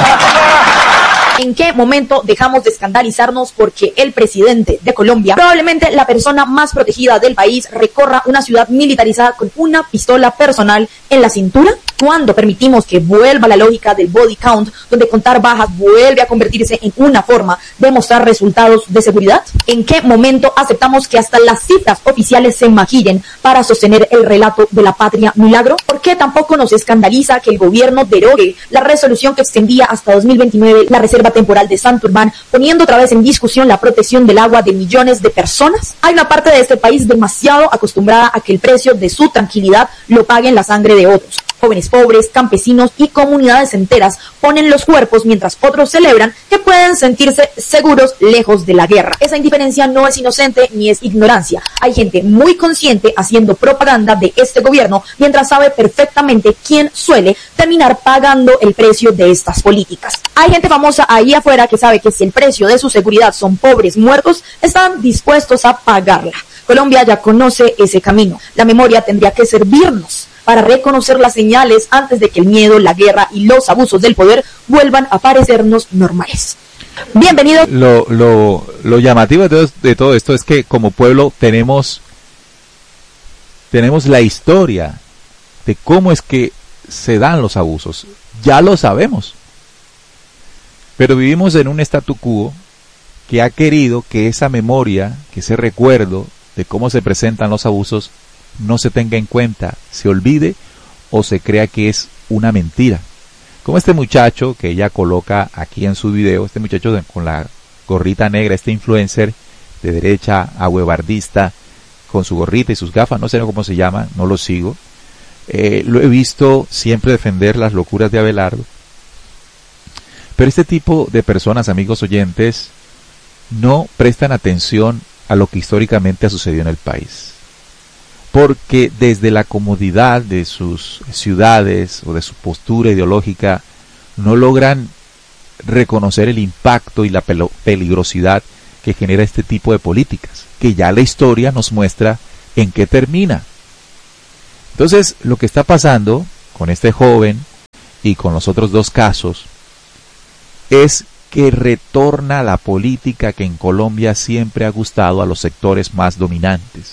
[SPEAKER 10] ¿En qué momento dejamos de escandalizarnos porque el presidente de Colombia, probablemente la persona más protegida del país, recorra una ciudad militarizada con una pistola personal en la cintura? ¿Cuándo permitimos que vuelva la lógica del body count, donde contar bajas vuelve a convertirse en una forma de mostrar resultados de seguridad? ¿En qué momento aceptamos que hasta las cifras oficiales se maquillen para sostener el relato de la patria milagro? ¿Por qué tampoco nos escandaliza que el gobierno derogue la resolución que extendía hasta dos mil veintinueve la reserva temporal de Santurbán, poniendo otra vez en discusión la protección del agua de millones de personas? Hay una parte de este país demasiado acostumbrada a que el precio de su tranquilidad lo paguen la sangre de otros. Jóvenes pobres, campesinos y comunidades enteras ponen los cuerpos mientras otros celebran que pueden sentirse seguros lejos de la guerra. Esa indiferencia no es inocente ni es ignorancia. Hay gente muy consciente haciendo propaganda de este gobierno mientras sabe perfectamente quién suele terminar pagando el precio de estas políticas. Hay gente famosa ahí afuera que sabe que si el precio de su seguridad son pobres muertos, están dispuestos a pagarla. Colombia ya conoce ese camino. La memoria tendría que servirnos para reconocer las señales antes de que el miedo, la guerra y los abusos del poder vuelvan a parecernos normales. Bienvenido.
[SPEAKER 1] Lo, lo, lo llamativo de todo, de todo esto es que como pueblo tenemos, tenemos la historia de cómo es que se dan los abusos. Ya lo sabemos. Pero vivimos en un statu quo que ha querido que esa memoria, que ese recuerdo de cómo se presentan los abusos, no se tenga en cuenta, se olvide o se crea que es una mentira. Como este muchacho que ella coloca aquí en su video, este muchacho con la gorrita negra, este influencer de derecha, ahuevardista, con su gorrita y sus gafas, no sé cómo se llama, no lo sigo. Eh, lo he visto siempre defender las locuras de Abelardo. Pero este tipo de personas, amigos oyentes, no prestan atención a lo que históricamente ha sucedido en el país. Porque desde la comodidad de sus ciudades o de su postura ideológica no logran reconocer el impacto y la peligrosidad que genera este tipo de políticas, que ya la historia nos muestra en qué termina. Entonces, lo que está pasando con este joven y con los otros dos casos es que retorna la política que en Colombia siempre ha gustado a los sectores más dominantes.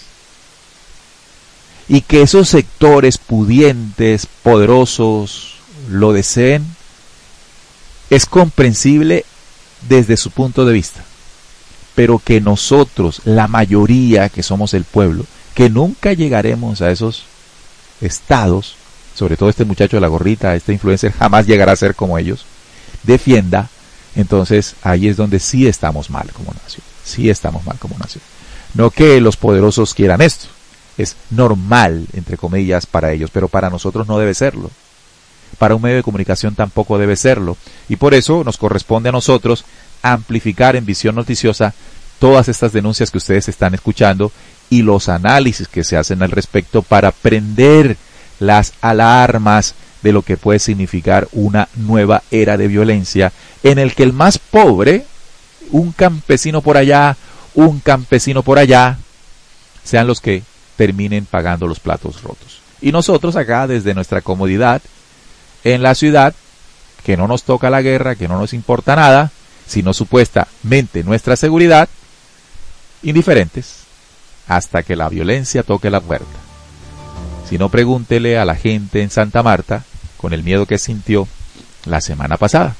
[SPEAKER 1] Y que esos sectores pudientes, poderosos, lo deseen, es comprensible desde su punto de vista. Pero que nosotros, la mayoría que somos el pueblo, que nunca llegaremos a esos estados, sobre todo este muchacho de la gorrita, este influencer jamás llegará a ser como ellos, defienda, entonces ahí es donde sí estamos mal como nación, sí estamos mal como nación. No que los poderosos quieran esto, es normal, entre comillas, para ellos, pero para nosotros no debe serlo. Para un medio de comunicación tampoco debe serlo, y por eso nos corresponde a nosotros amplificar en Visión Noticiosa todas estas denuncias que ustedes están escuchando y los análisis que se hacen al respecto para prender las alarmas de lo que puede significar una nueva era de violencia en el que el más pobre, un campesino por allá, un campesino por allá, sean los que terminen pagando los platos rotos. Y nosotros acá, desde nuestra comodidad, en la ciudad, que no nos toca la guerra, que no nos importa nada, sino supuestamente nuestra seguridad, indiferentes, hasta que la violencia toque la puerta. Si no, pregúntele a la gente en Santa Marta, con el miedo que sintió la semana pasada.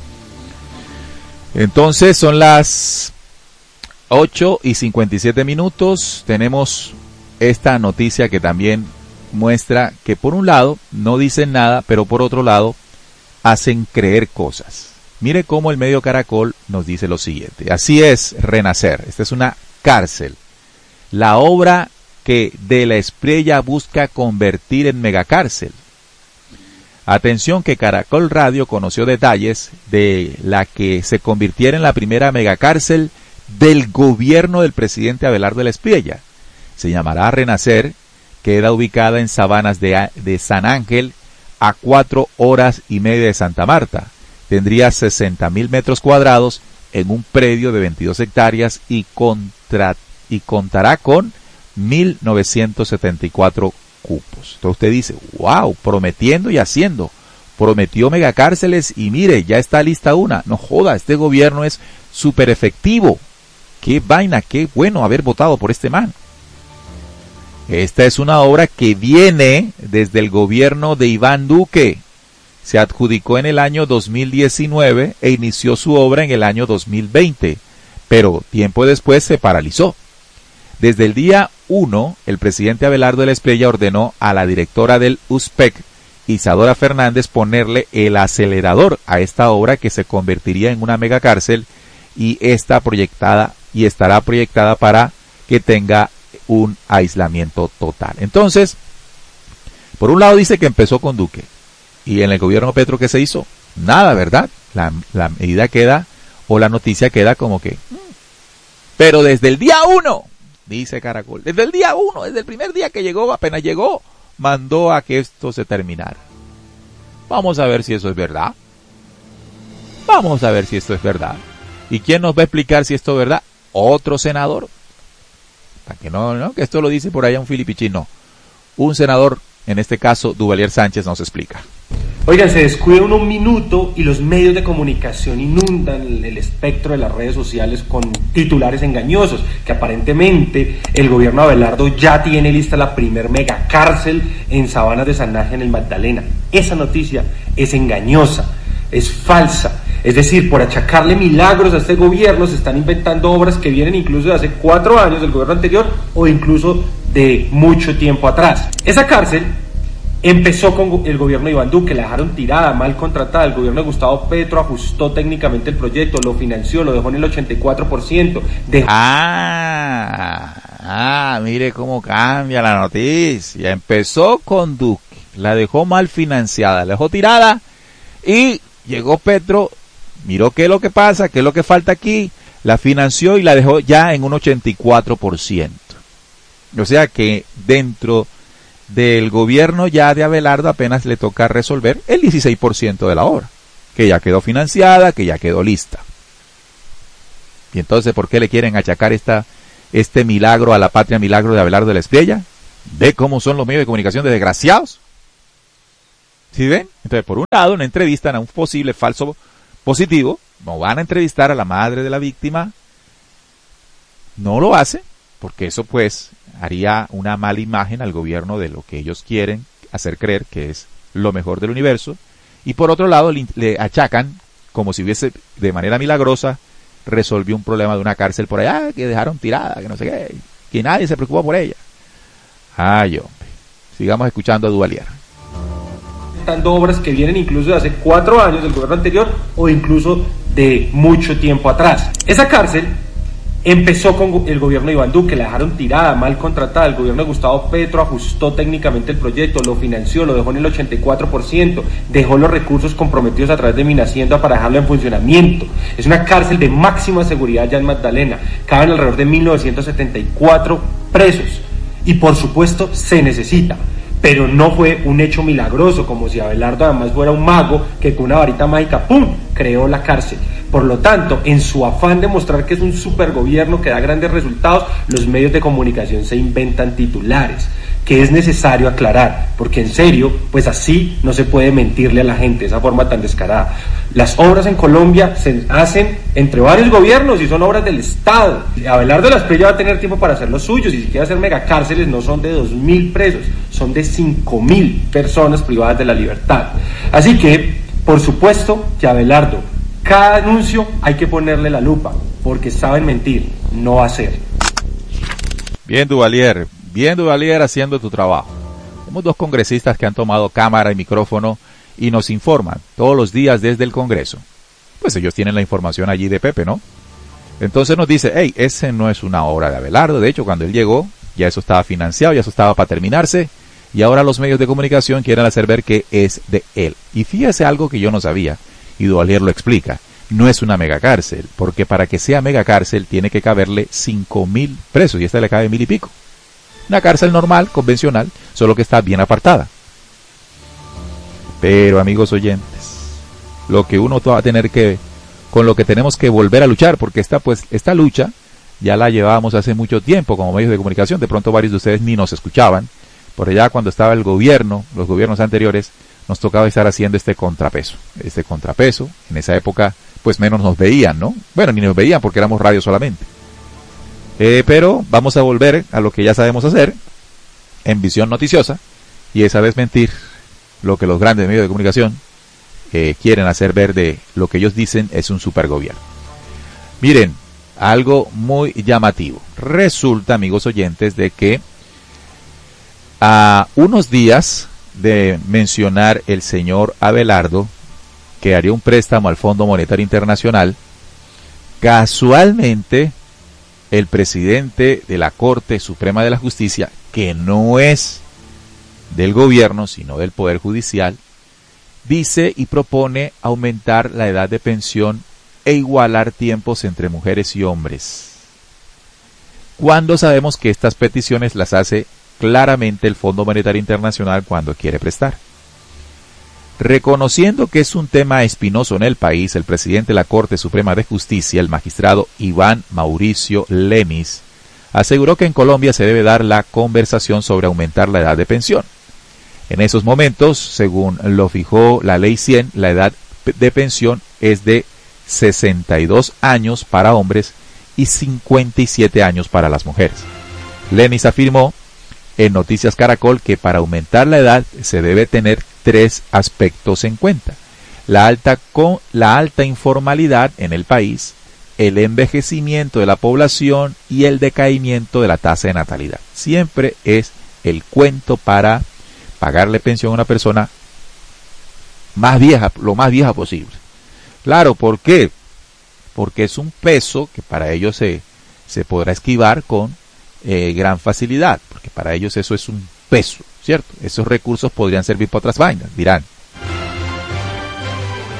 [SPEAKER 1] Entonces, son las ocho y cincuenta y siete minutos, tenemos esta noticia que también muestra que por un lado no dicen nada, pero por otro lado hacen creer cosas. Mire cómo el medio Caracol nos dice lo siguiente. Así es Renacer. Esta es una cárcel. La obra que De la Espriella busca convertir en megacárcel. Atención que Caracol Radio conoció detalles de la que se convirtiera en la primera megacárcel del gobierno del presidente Abelardo de la Espriella. Se llamará Renacer, queda ubicada en Sabanas de, de San Ángel, a cuatro horas y media de Santa Marta. Tendría sesenta mil metros cuadrados en un predio de veintidós hectáreas y, contra, y contará con mil novecientos setenta y cuatro cupos. Entonces usted dice, wow, prometiendo y haciendo. Prometió megacárceles y mire, ya está lista una. No joda, este gobierno es súper efectivo. Qué vaina, qué bueno haber votado por este man. Esta es una obra que viene desde el gobierno de Iván Duque. Se adjudicó en el año dos mil diecinueve e inició su obra en el año dos mil veinte, pero tiempo después se paralizó. Desde el día uno, el presidente Abelardo de la Espriella ordenó a la directora del U S P E C, Isadora Fernández, ponerle el acelerador a esta obra que se convertiría en una megacárcel y está proyectada y estará proyectada para que tenga un aislamiento total. Entonces, por un lado dice que empezó con Duque y en el gobierno Petro, ¿qué se hizo? Nada, ¿verdad? La, la medida queda o la noticia queda como que pero desde el día uno, dice Caracol, desde el día uno, desde el primer día que llegó, apenas llegó, mandó a que esto se terminara. Vamos a ver si eso es verdad. Vamos a ver si esto es verdad. ¿Y quién nos va a explicar si esto es verdad? Otro senador. Para que no, no, que esto lo dice por allá un filipichín, no. Un senador, en este caso Duvalier Sánchez, nos explica.
[SPEAKER 13] Oigan, se descuida uno un minuto y los medios de comunicación inundan el, el espectro de las redes sociales con titulares engañosos, que aparentemente el gobierno de Abelardo ya tiene lista la primer megacárcel en Sabanas de San Ángel, en el Magdalena. Esa noticia es engañosa, es falsa. Es decir, por achacarle milagros a este gobierno se están inventando obras que vienen incluso de hace cuatro años del gobierno anterior o incluso de mucho tiempo atrás. Esa cárcel empezó con el gobierno de Iván Duque, la dejaron tirada, mal contratada. El gobierno de Gustavo Petro ajustó técnicamente el proyecto, lo financió, lo dejó en el ochenta y cuatro por ciento. Dejó...
[SPEAKER 1] Ah, ah, mire cómo cambia la noticia. Empezó con Duque, la dejó mal financiada, la dejó tirada y llegó Petro, miró qué es lo que pasa, qué es lo que falta aquí, la financió y la dejó ya en un ochenta y cuatro por ciento. O sea que dentro del gobierno ya de Abelardo apenas le toca resolver el dieciséis por ciento de la obra, que ya quedó financiada, que ya quedó lista. Y entonces, ¿por qué le quieren achacar esta, este milagro a la patria milagro de Abelardo de la Espriella? ¿Ve cómo son los medios de comunicación de desgraciados? ¿Sí ven? Entonces, por un lado, no entrevistan a un posible falso positivo, no van a entrevistar a la madre de la víctima, no lo hace, porque eso pues haría una mala imagen al gobierno de lo que ellos quieren hacer creer que es lo mejor del universo, y por otro lado le, le achacan como si hubiese de manera milagrosa resolvió un problema de una cárcel por allá que dejaron tirada, que no sé qué, que nadie se preocupa por ella. Ay, hombre, sigamos escuchando a Duvalier.
[SPEAKER 13] Dando obras que vienen incluso de hace cuatro años del gobierno anterior o incluso de mucho tiempo atrás. Esa cárcel empezó con el gobierno de Iván Duque, la dejaron tirada, mal contratada. El gobierno de Gustavo Petro ajustó técnicamente el proyecto, lo financió, lo dejó en el ochenta y cuatro por ciento, dejó los recursos comprometidos a través de Minacienda para dejarlo en funcionamiento. Es una cárcel de máxima seguridad ya en Magdalena, caben alrededor de mil novecientos setenta y cuatro presos y por supuesto se necesita. Pero no fue un hecho milagroso, como si Abelardo además fuera un mago que con una varita mágica, ¡pum!, creó la cárcel. Por lo tanto, en su afán de mostrar que es un supergobierno que da grandes resultados, los medios de comunicación se inventan titulares, que es necesario aclarar, porque en serio, pues así no se puede mentirle a la gente de esa forma tan descarada. Las obras en Colombia se hacen entre varios gobiernos y son obras del Estado. Abelardo de la Espriella va a tener tiempo para hacer los suyos, y si quiere hacer megacárceles no son de dos mil presos, son de cinco mil personas privadas de la libertad. Así que, por supuesto que Abelardo, cada anuncio hay que ponerle la lupa, porque saben mentir, no hacer.
[SPEAKER 1] Bien, Duvalier, bien Duvalier haciendo tu trabajo. Somos dos congresistas que han tomado cámara y micrófono y nos informan todos los días desde el Congreso. Pues ellos tienen la información allí de Pepe, ¿no? Entonces nos dice, hey, ese no es una obra de Abelardo. De hecho, cuando él llegó, ya eso estaba financiado, ya eso estaba para terminarse, y ahora los medios de comunicación quieren hacer ver que es de él. Y fíjese algo que yo no sabía, y Duvalier lo explica. No es una megacárcel, porque para que sea megacárcel tiene que caberle cinco mil presos, y esta le cabe mil y pico. Una cárcel normal, convencional, solo que está bien apartada. Pero, amigos oyentes, lo que uno va a tener que, con lo que tenemos que volver a luchar, porque esta, pues, esta lucha ya la llevábamos hace mucho tiempo como medios de comunicación. De pronto varios de ustedes ni nos escuchaban. Por allá cuando estaba el gobierno, los gobiernos anteriores, nos tocaba estar haciendo este contrapeso. Este contrapeso, en esa época, pues menos nos veían, ¿no? Bueno, ni nos veían porque éramos radio solamente. Eh, pero vamos a volver a lo que ya sabemos hacer, en visión noticiosa, y esa vez mentir lo que los grandes medios de comunicación eh, quieren hacer ver de lo que ellos dicen es un supergobierno. Miren, algo muy llamativo. Resulta, amigos oyentes, de que a unos días de mencionar el señor Abelardo que haría un préstamo al Fondo Monetario Internacional, casualmente el presidente de la Corte Suprema de la Justicia, que no es del gobierno sino del Poder Judicial, dice y propone aumentar la edad de pensión e igualar tiempos entre mujeres y hombres, cuando sabemos que estas peticiones las hace claramente el Fondo Monetario Internacional cuando quiere prestar. Reconociendo que es un tema espinoso en el país, el presidente de la Corte Suprema de Justicia, el magistrado Iván Mauricio Lenis, aseguró que en Colombia se debe dar la conversación sobre aumentar la edad de pensión. En esos momentos, según lo fijó la Ley cien, la edad de pensión es de sesenta y dos años para hombres y cincuenta y siete años para las mujeres. Lenis afirmó en Noticias Caracol que para aumentar la edad se debe tener tres aspectos en cuenta: la alta, con, la alta informalidad en el país, el envejecimiento de la población y el decaimiento de la tasa de natalidad. Siempre es el cuento para pagarle pensión a una persona más vieja, lo más vieja posible. Claro, ¿por qué? Porque es un peso que para ellos se, se podrá esquivar con eh, gran facilidad, porque para ellos eso es un peso, ¿cierto? Esos recursos podrían servir para otras vainas, dirán.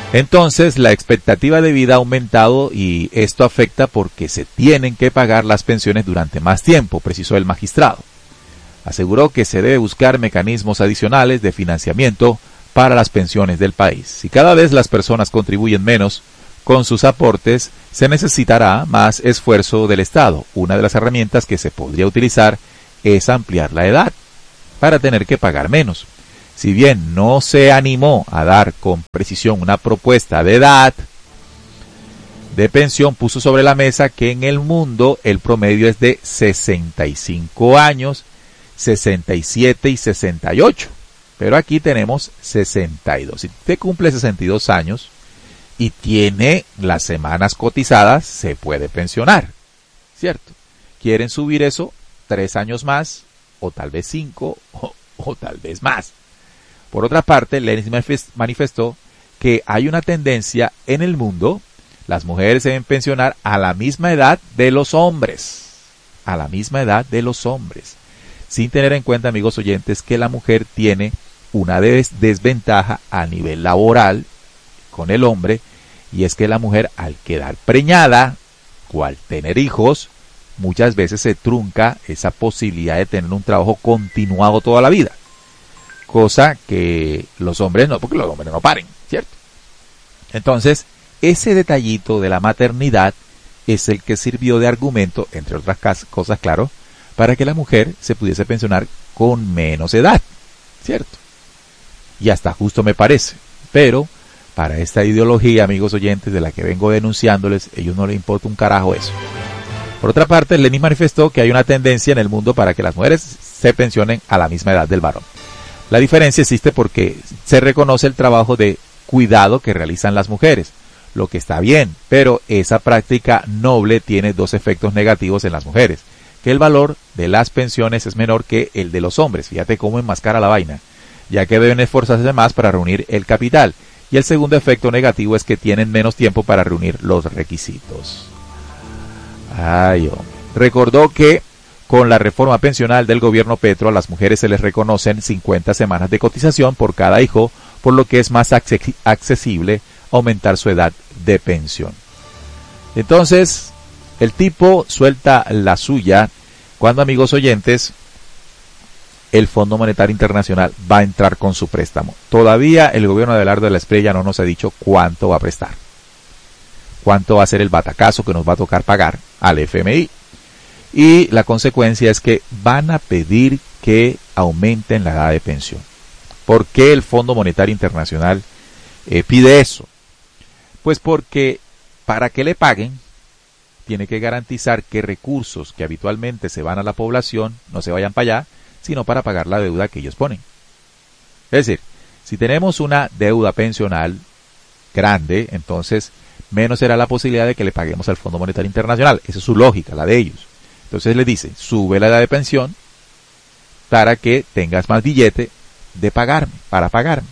[SPEAKER 1] Entonces, la expectativa de vida ha aumentado y esto afecta porque se tienen que pagar las pensiones durante más tiempo, precisó el magistrado. Aseguró que se debe buscar mecanismos adicionales de financiamiento para las pensiones del país. Si cada vez las personas contribuyen menos con sus aportes, se necesitará más esfuerzo del Estado. Una de las herramientas que se podría utilizar es ampliar la edad para tener que pagar menos. Si bien no se animó a dar con precisión una propuesta de edad de pensión, puso sobre la mesa que en el mundo el promedio es de sesenta y cinco años, sesenta y siete y sesenta y ocho. Pero aquí tenemos sesenta y dos. Si usted cumple sesenta y dos años y tiene las semanas cotizadas, se puede pensionar, ¿cierto? Quieren subir eso tres años más, o tal vez cinco, o, o tal vez más. Por otra parte, Lenin manifestó que hay una tendencia en el mundo, las mujeres se deben pensionar a la misma edad de los hombres, a la misma edad de los hombres, sin tener en cuenta, amigos oyentes, que la mujer tiene una des- desventaja a nivel laboral con el hombre, y es que la mujer, al quedar preñada o al tener hijos, muchas veces se trunca esa posibilidad de tener un trabajo continuado toda la vida. Cosa que los hombres no, porque los hombres no paren, ¿cierto? Entonces, ese detallito de la maternidad es el que sirvió de argumento, entre otras cosas, claro, para que la mujer se pudiese pensionar con menos edad, ¿cierto? Y hasta justo me parece. Pero, para esta ideología, amigos oyentes, de la que vengo denunciándoles, a ellos no les importa un carajo eso. Por otra parte, Lenin manifestó que hay una tendencia en el mundo para que las mujeres se pensionen a la misma edad del varón. La diferencia existe porque se reconoce el trabajo de cuidado que realizan las mujeres, lo que está bien, pero esa práctica noble tiene dos efectos negativos en las mujeres, que el valor de las pensiones es menor que el de los hombres, fíjate cómo enmascara la vaina, ya que deben esforzarse más para reunir el capital, y el segundo efecto negativo es que tienen menos tiempo para reunir los requisitos. Ay, hombre. Recordó que con la reforma pensional del gobierno Petro, a las mujeres se les reconocen cincuenta semanas de cotización por cada hijo, por lo que es más accesible aumentar su edad de pensión. Entonces, el tipo suelta la suya cuando, amigos oyentes, el Fondo Monetario Internacional va a entrar con su préstamo. Todavía el gobierno de Abelardo de la Espriella no nos ha dicho cuánto va a prestar, cuánto va a ser el batacazo que nos va a tocar pagar al F M I. Y la consecuencia es que van a pedir que aumenten la edad de pensión. ¿Por qué el Fondo Monetario Internacional eh, pide eso? Pues porque para que le paguen, tiene que garantizar que recursos que habitualmente se van a la población no se vayan para allá, sino para pagar la deuda que ellos ponen. Es decir, si tenemos una deuda pensional grande, entonces menos será la posibilidad de que le paguemos al Fondo Monetario Internacional. Esa es su lógica, la de ellos. Entonces le dice, sube la edad de pensión para que tengas más billete de pagarme, para pagarme.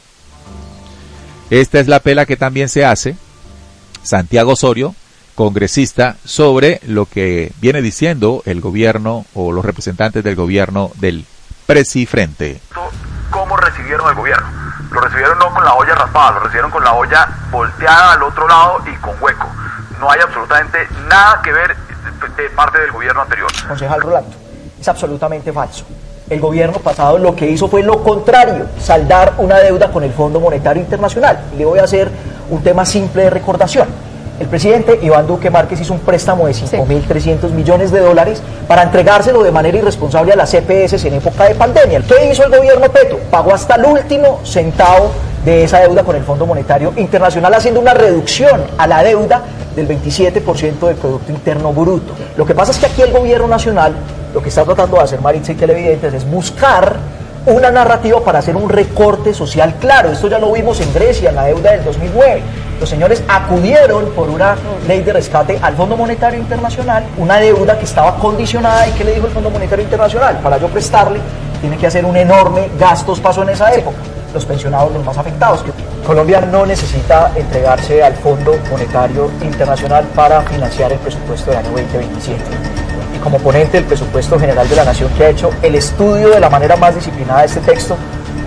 [SPEAKER 1] Esta es la pela que también se hace Santiago Osorio, congresista, sobre lo que viene diciendo el gobierno o los representantes del gobierno del Presifrente.
[SPEAKER 14] ¿Cómo recibieron el gobierno? Lo recibieron no con la olla raspada, lo recibieron con la olla volteada al otro lado y con hueco. No hay absolutamente nada que ver de parte del gobierno anterior.
[SPEAKER 12] Concejal Rolando, es absolutamente falso. El gobierno pasado lo que hizo fue lo contrario, saldar una deuda con el Fondo Monetario Internacional. Y le voy a hacer un tema simple de recordación. El presidente Iván Duque Márquez hizo un préstamo de cinco mil trescientos millones de dólares para entregárselo de manera irresponsable a las E P S en época de pandemia. ¿Qué hizo el gobierno Petro? Pagó hasta el último centavo de esa deuda con el Fondo Monetario Internacional, haciendo una reducción a la deuda del veintisiete por ciento del Producto Interno Bruto. Lo que pasa es que aquí el gobierno nacional lo que está tratando de hacer, Maritza y televidentes, es buscar una narrativa para hacer un recorte social claro. Esto ya lo vimos en Grecia, en la deuda del dos mil nueve. Los señores acudieron por una ley de rescate al Fondo Monetario Internacional, una deuda que estaba condicionada. ¿Y qué le dijo el Fondo Monetario Internacional? Para yo prestarle, tiene que hacer un enorme gastos paso en esa época. Los pensionados, los más afectados. Colombia no necesita entregarse al Fondo Monetario Internacional para financiar el presupuesto del año veinte veintisiete. Y como ponente del presupuesto general de la Nación, que ha hecho el estudio de la manera más disciplinada de este texto,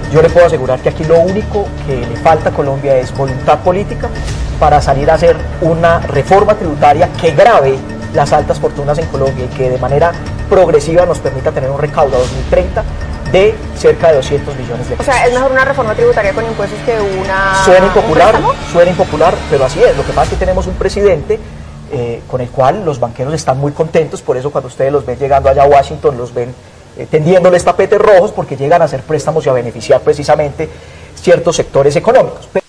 [SPEAKER 12] Yo le puedo asegurar que aquí lo único que le falta a Colombia es voluntad política para salir a hacer una reforma tributaria que grave las altas fortunas en Colombia y que de manera progresiva nos permita tener un recaudo a dos mil treinta de cerca de doscientos millones de pesos.
[SPEAKER 15] O sea, ¿es mejor una reforma tributaria con impuestos que una...
[SPEAKER 12] Suena impopular, suena impopular, pero así es. Lo que pasa es que tenemos un presidente eh, con el cual los banqueros están muy contentos, por eso cuando ustedes los ven llegando allá a Washington, los ven eh, tendiéndoles tapetes rojos, porque llegan a hacer préstamos y a beneficiar precisamente ciertos sectores económicos. Pero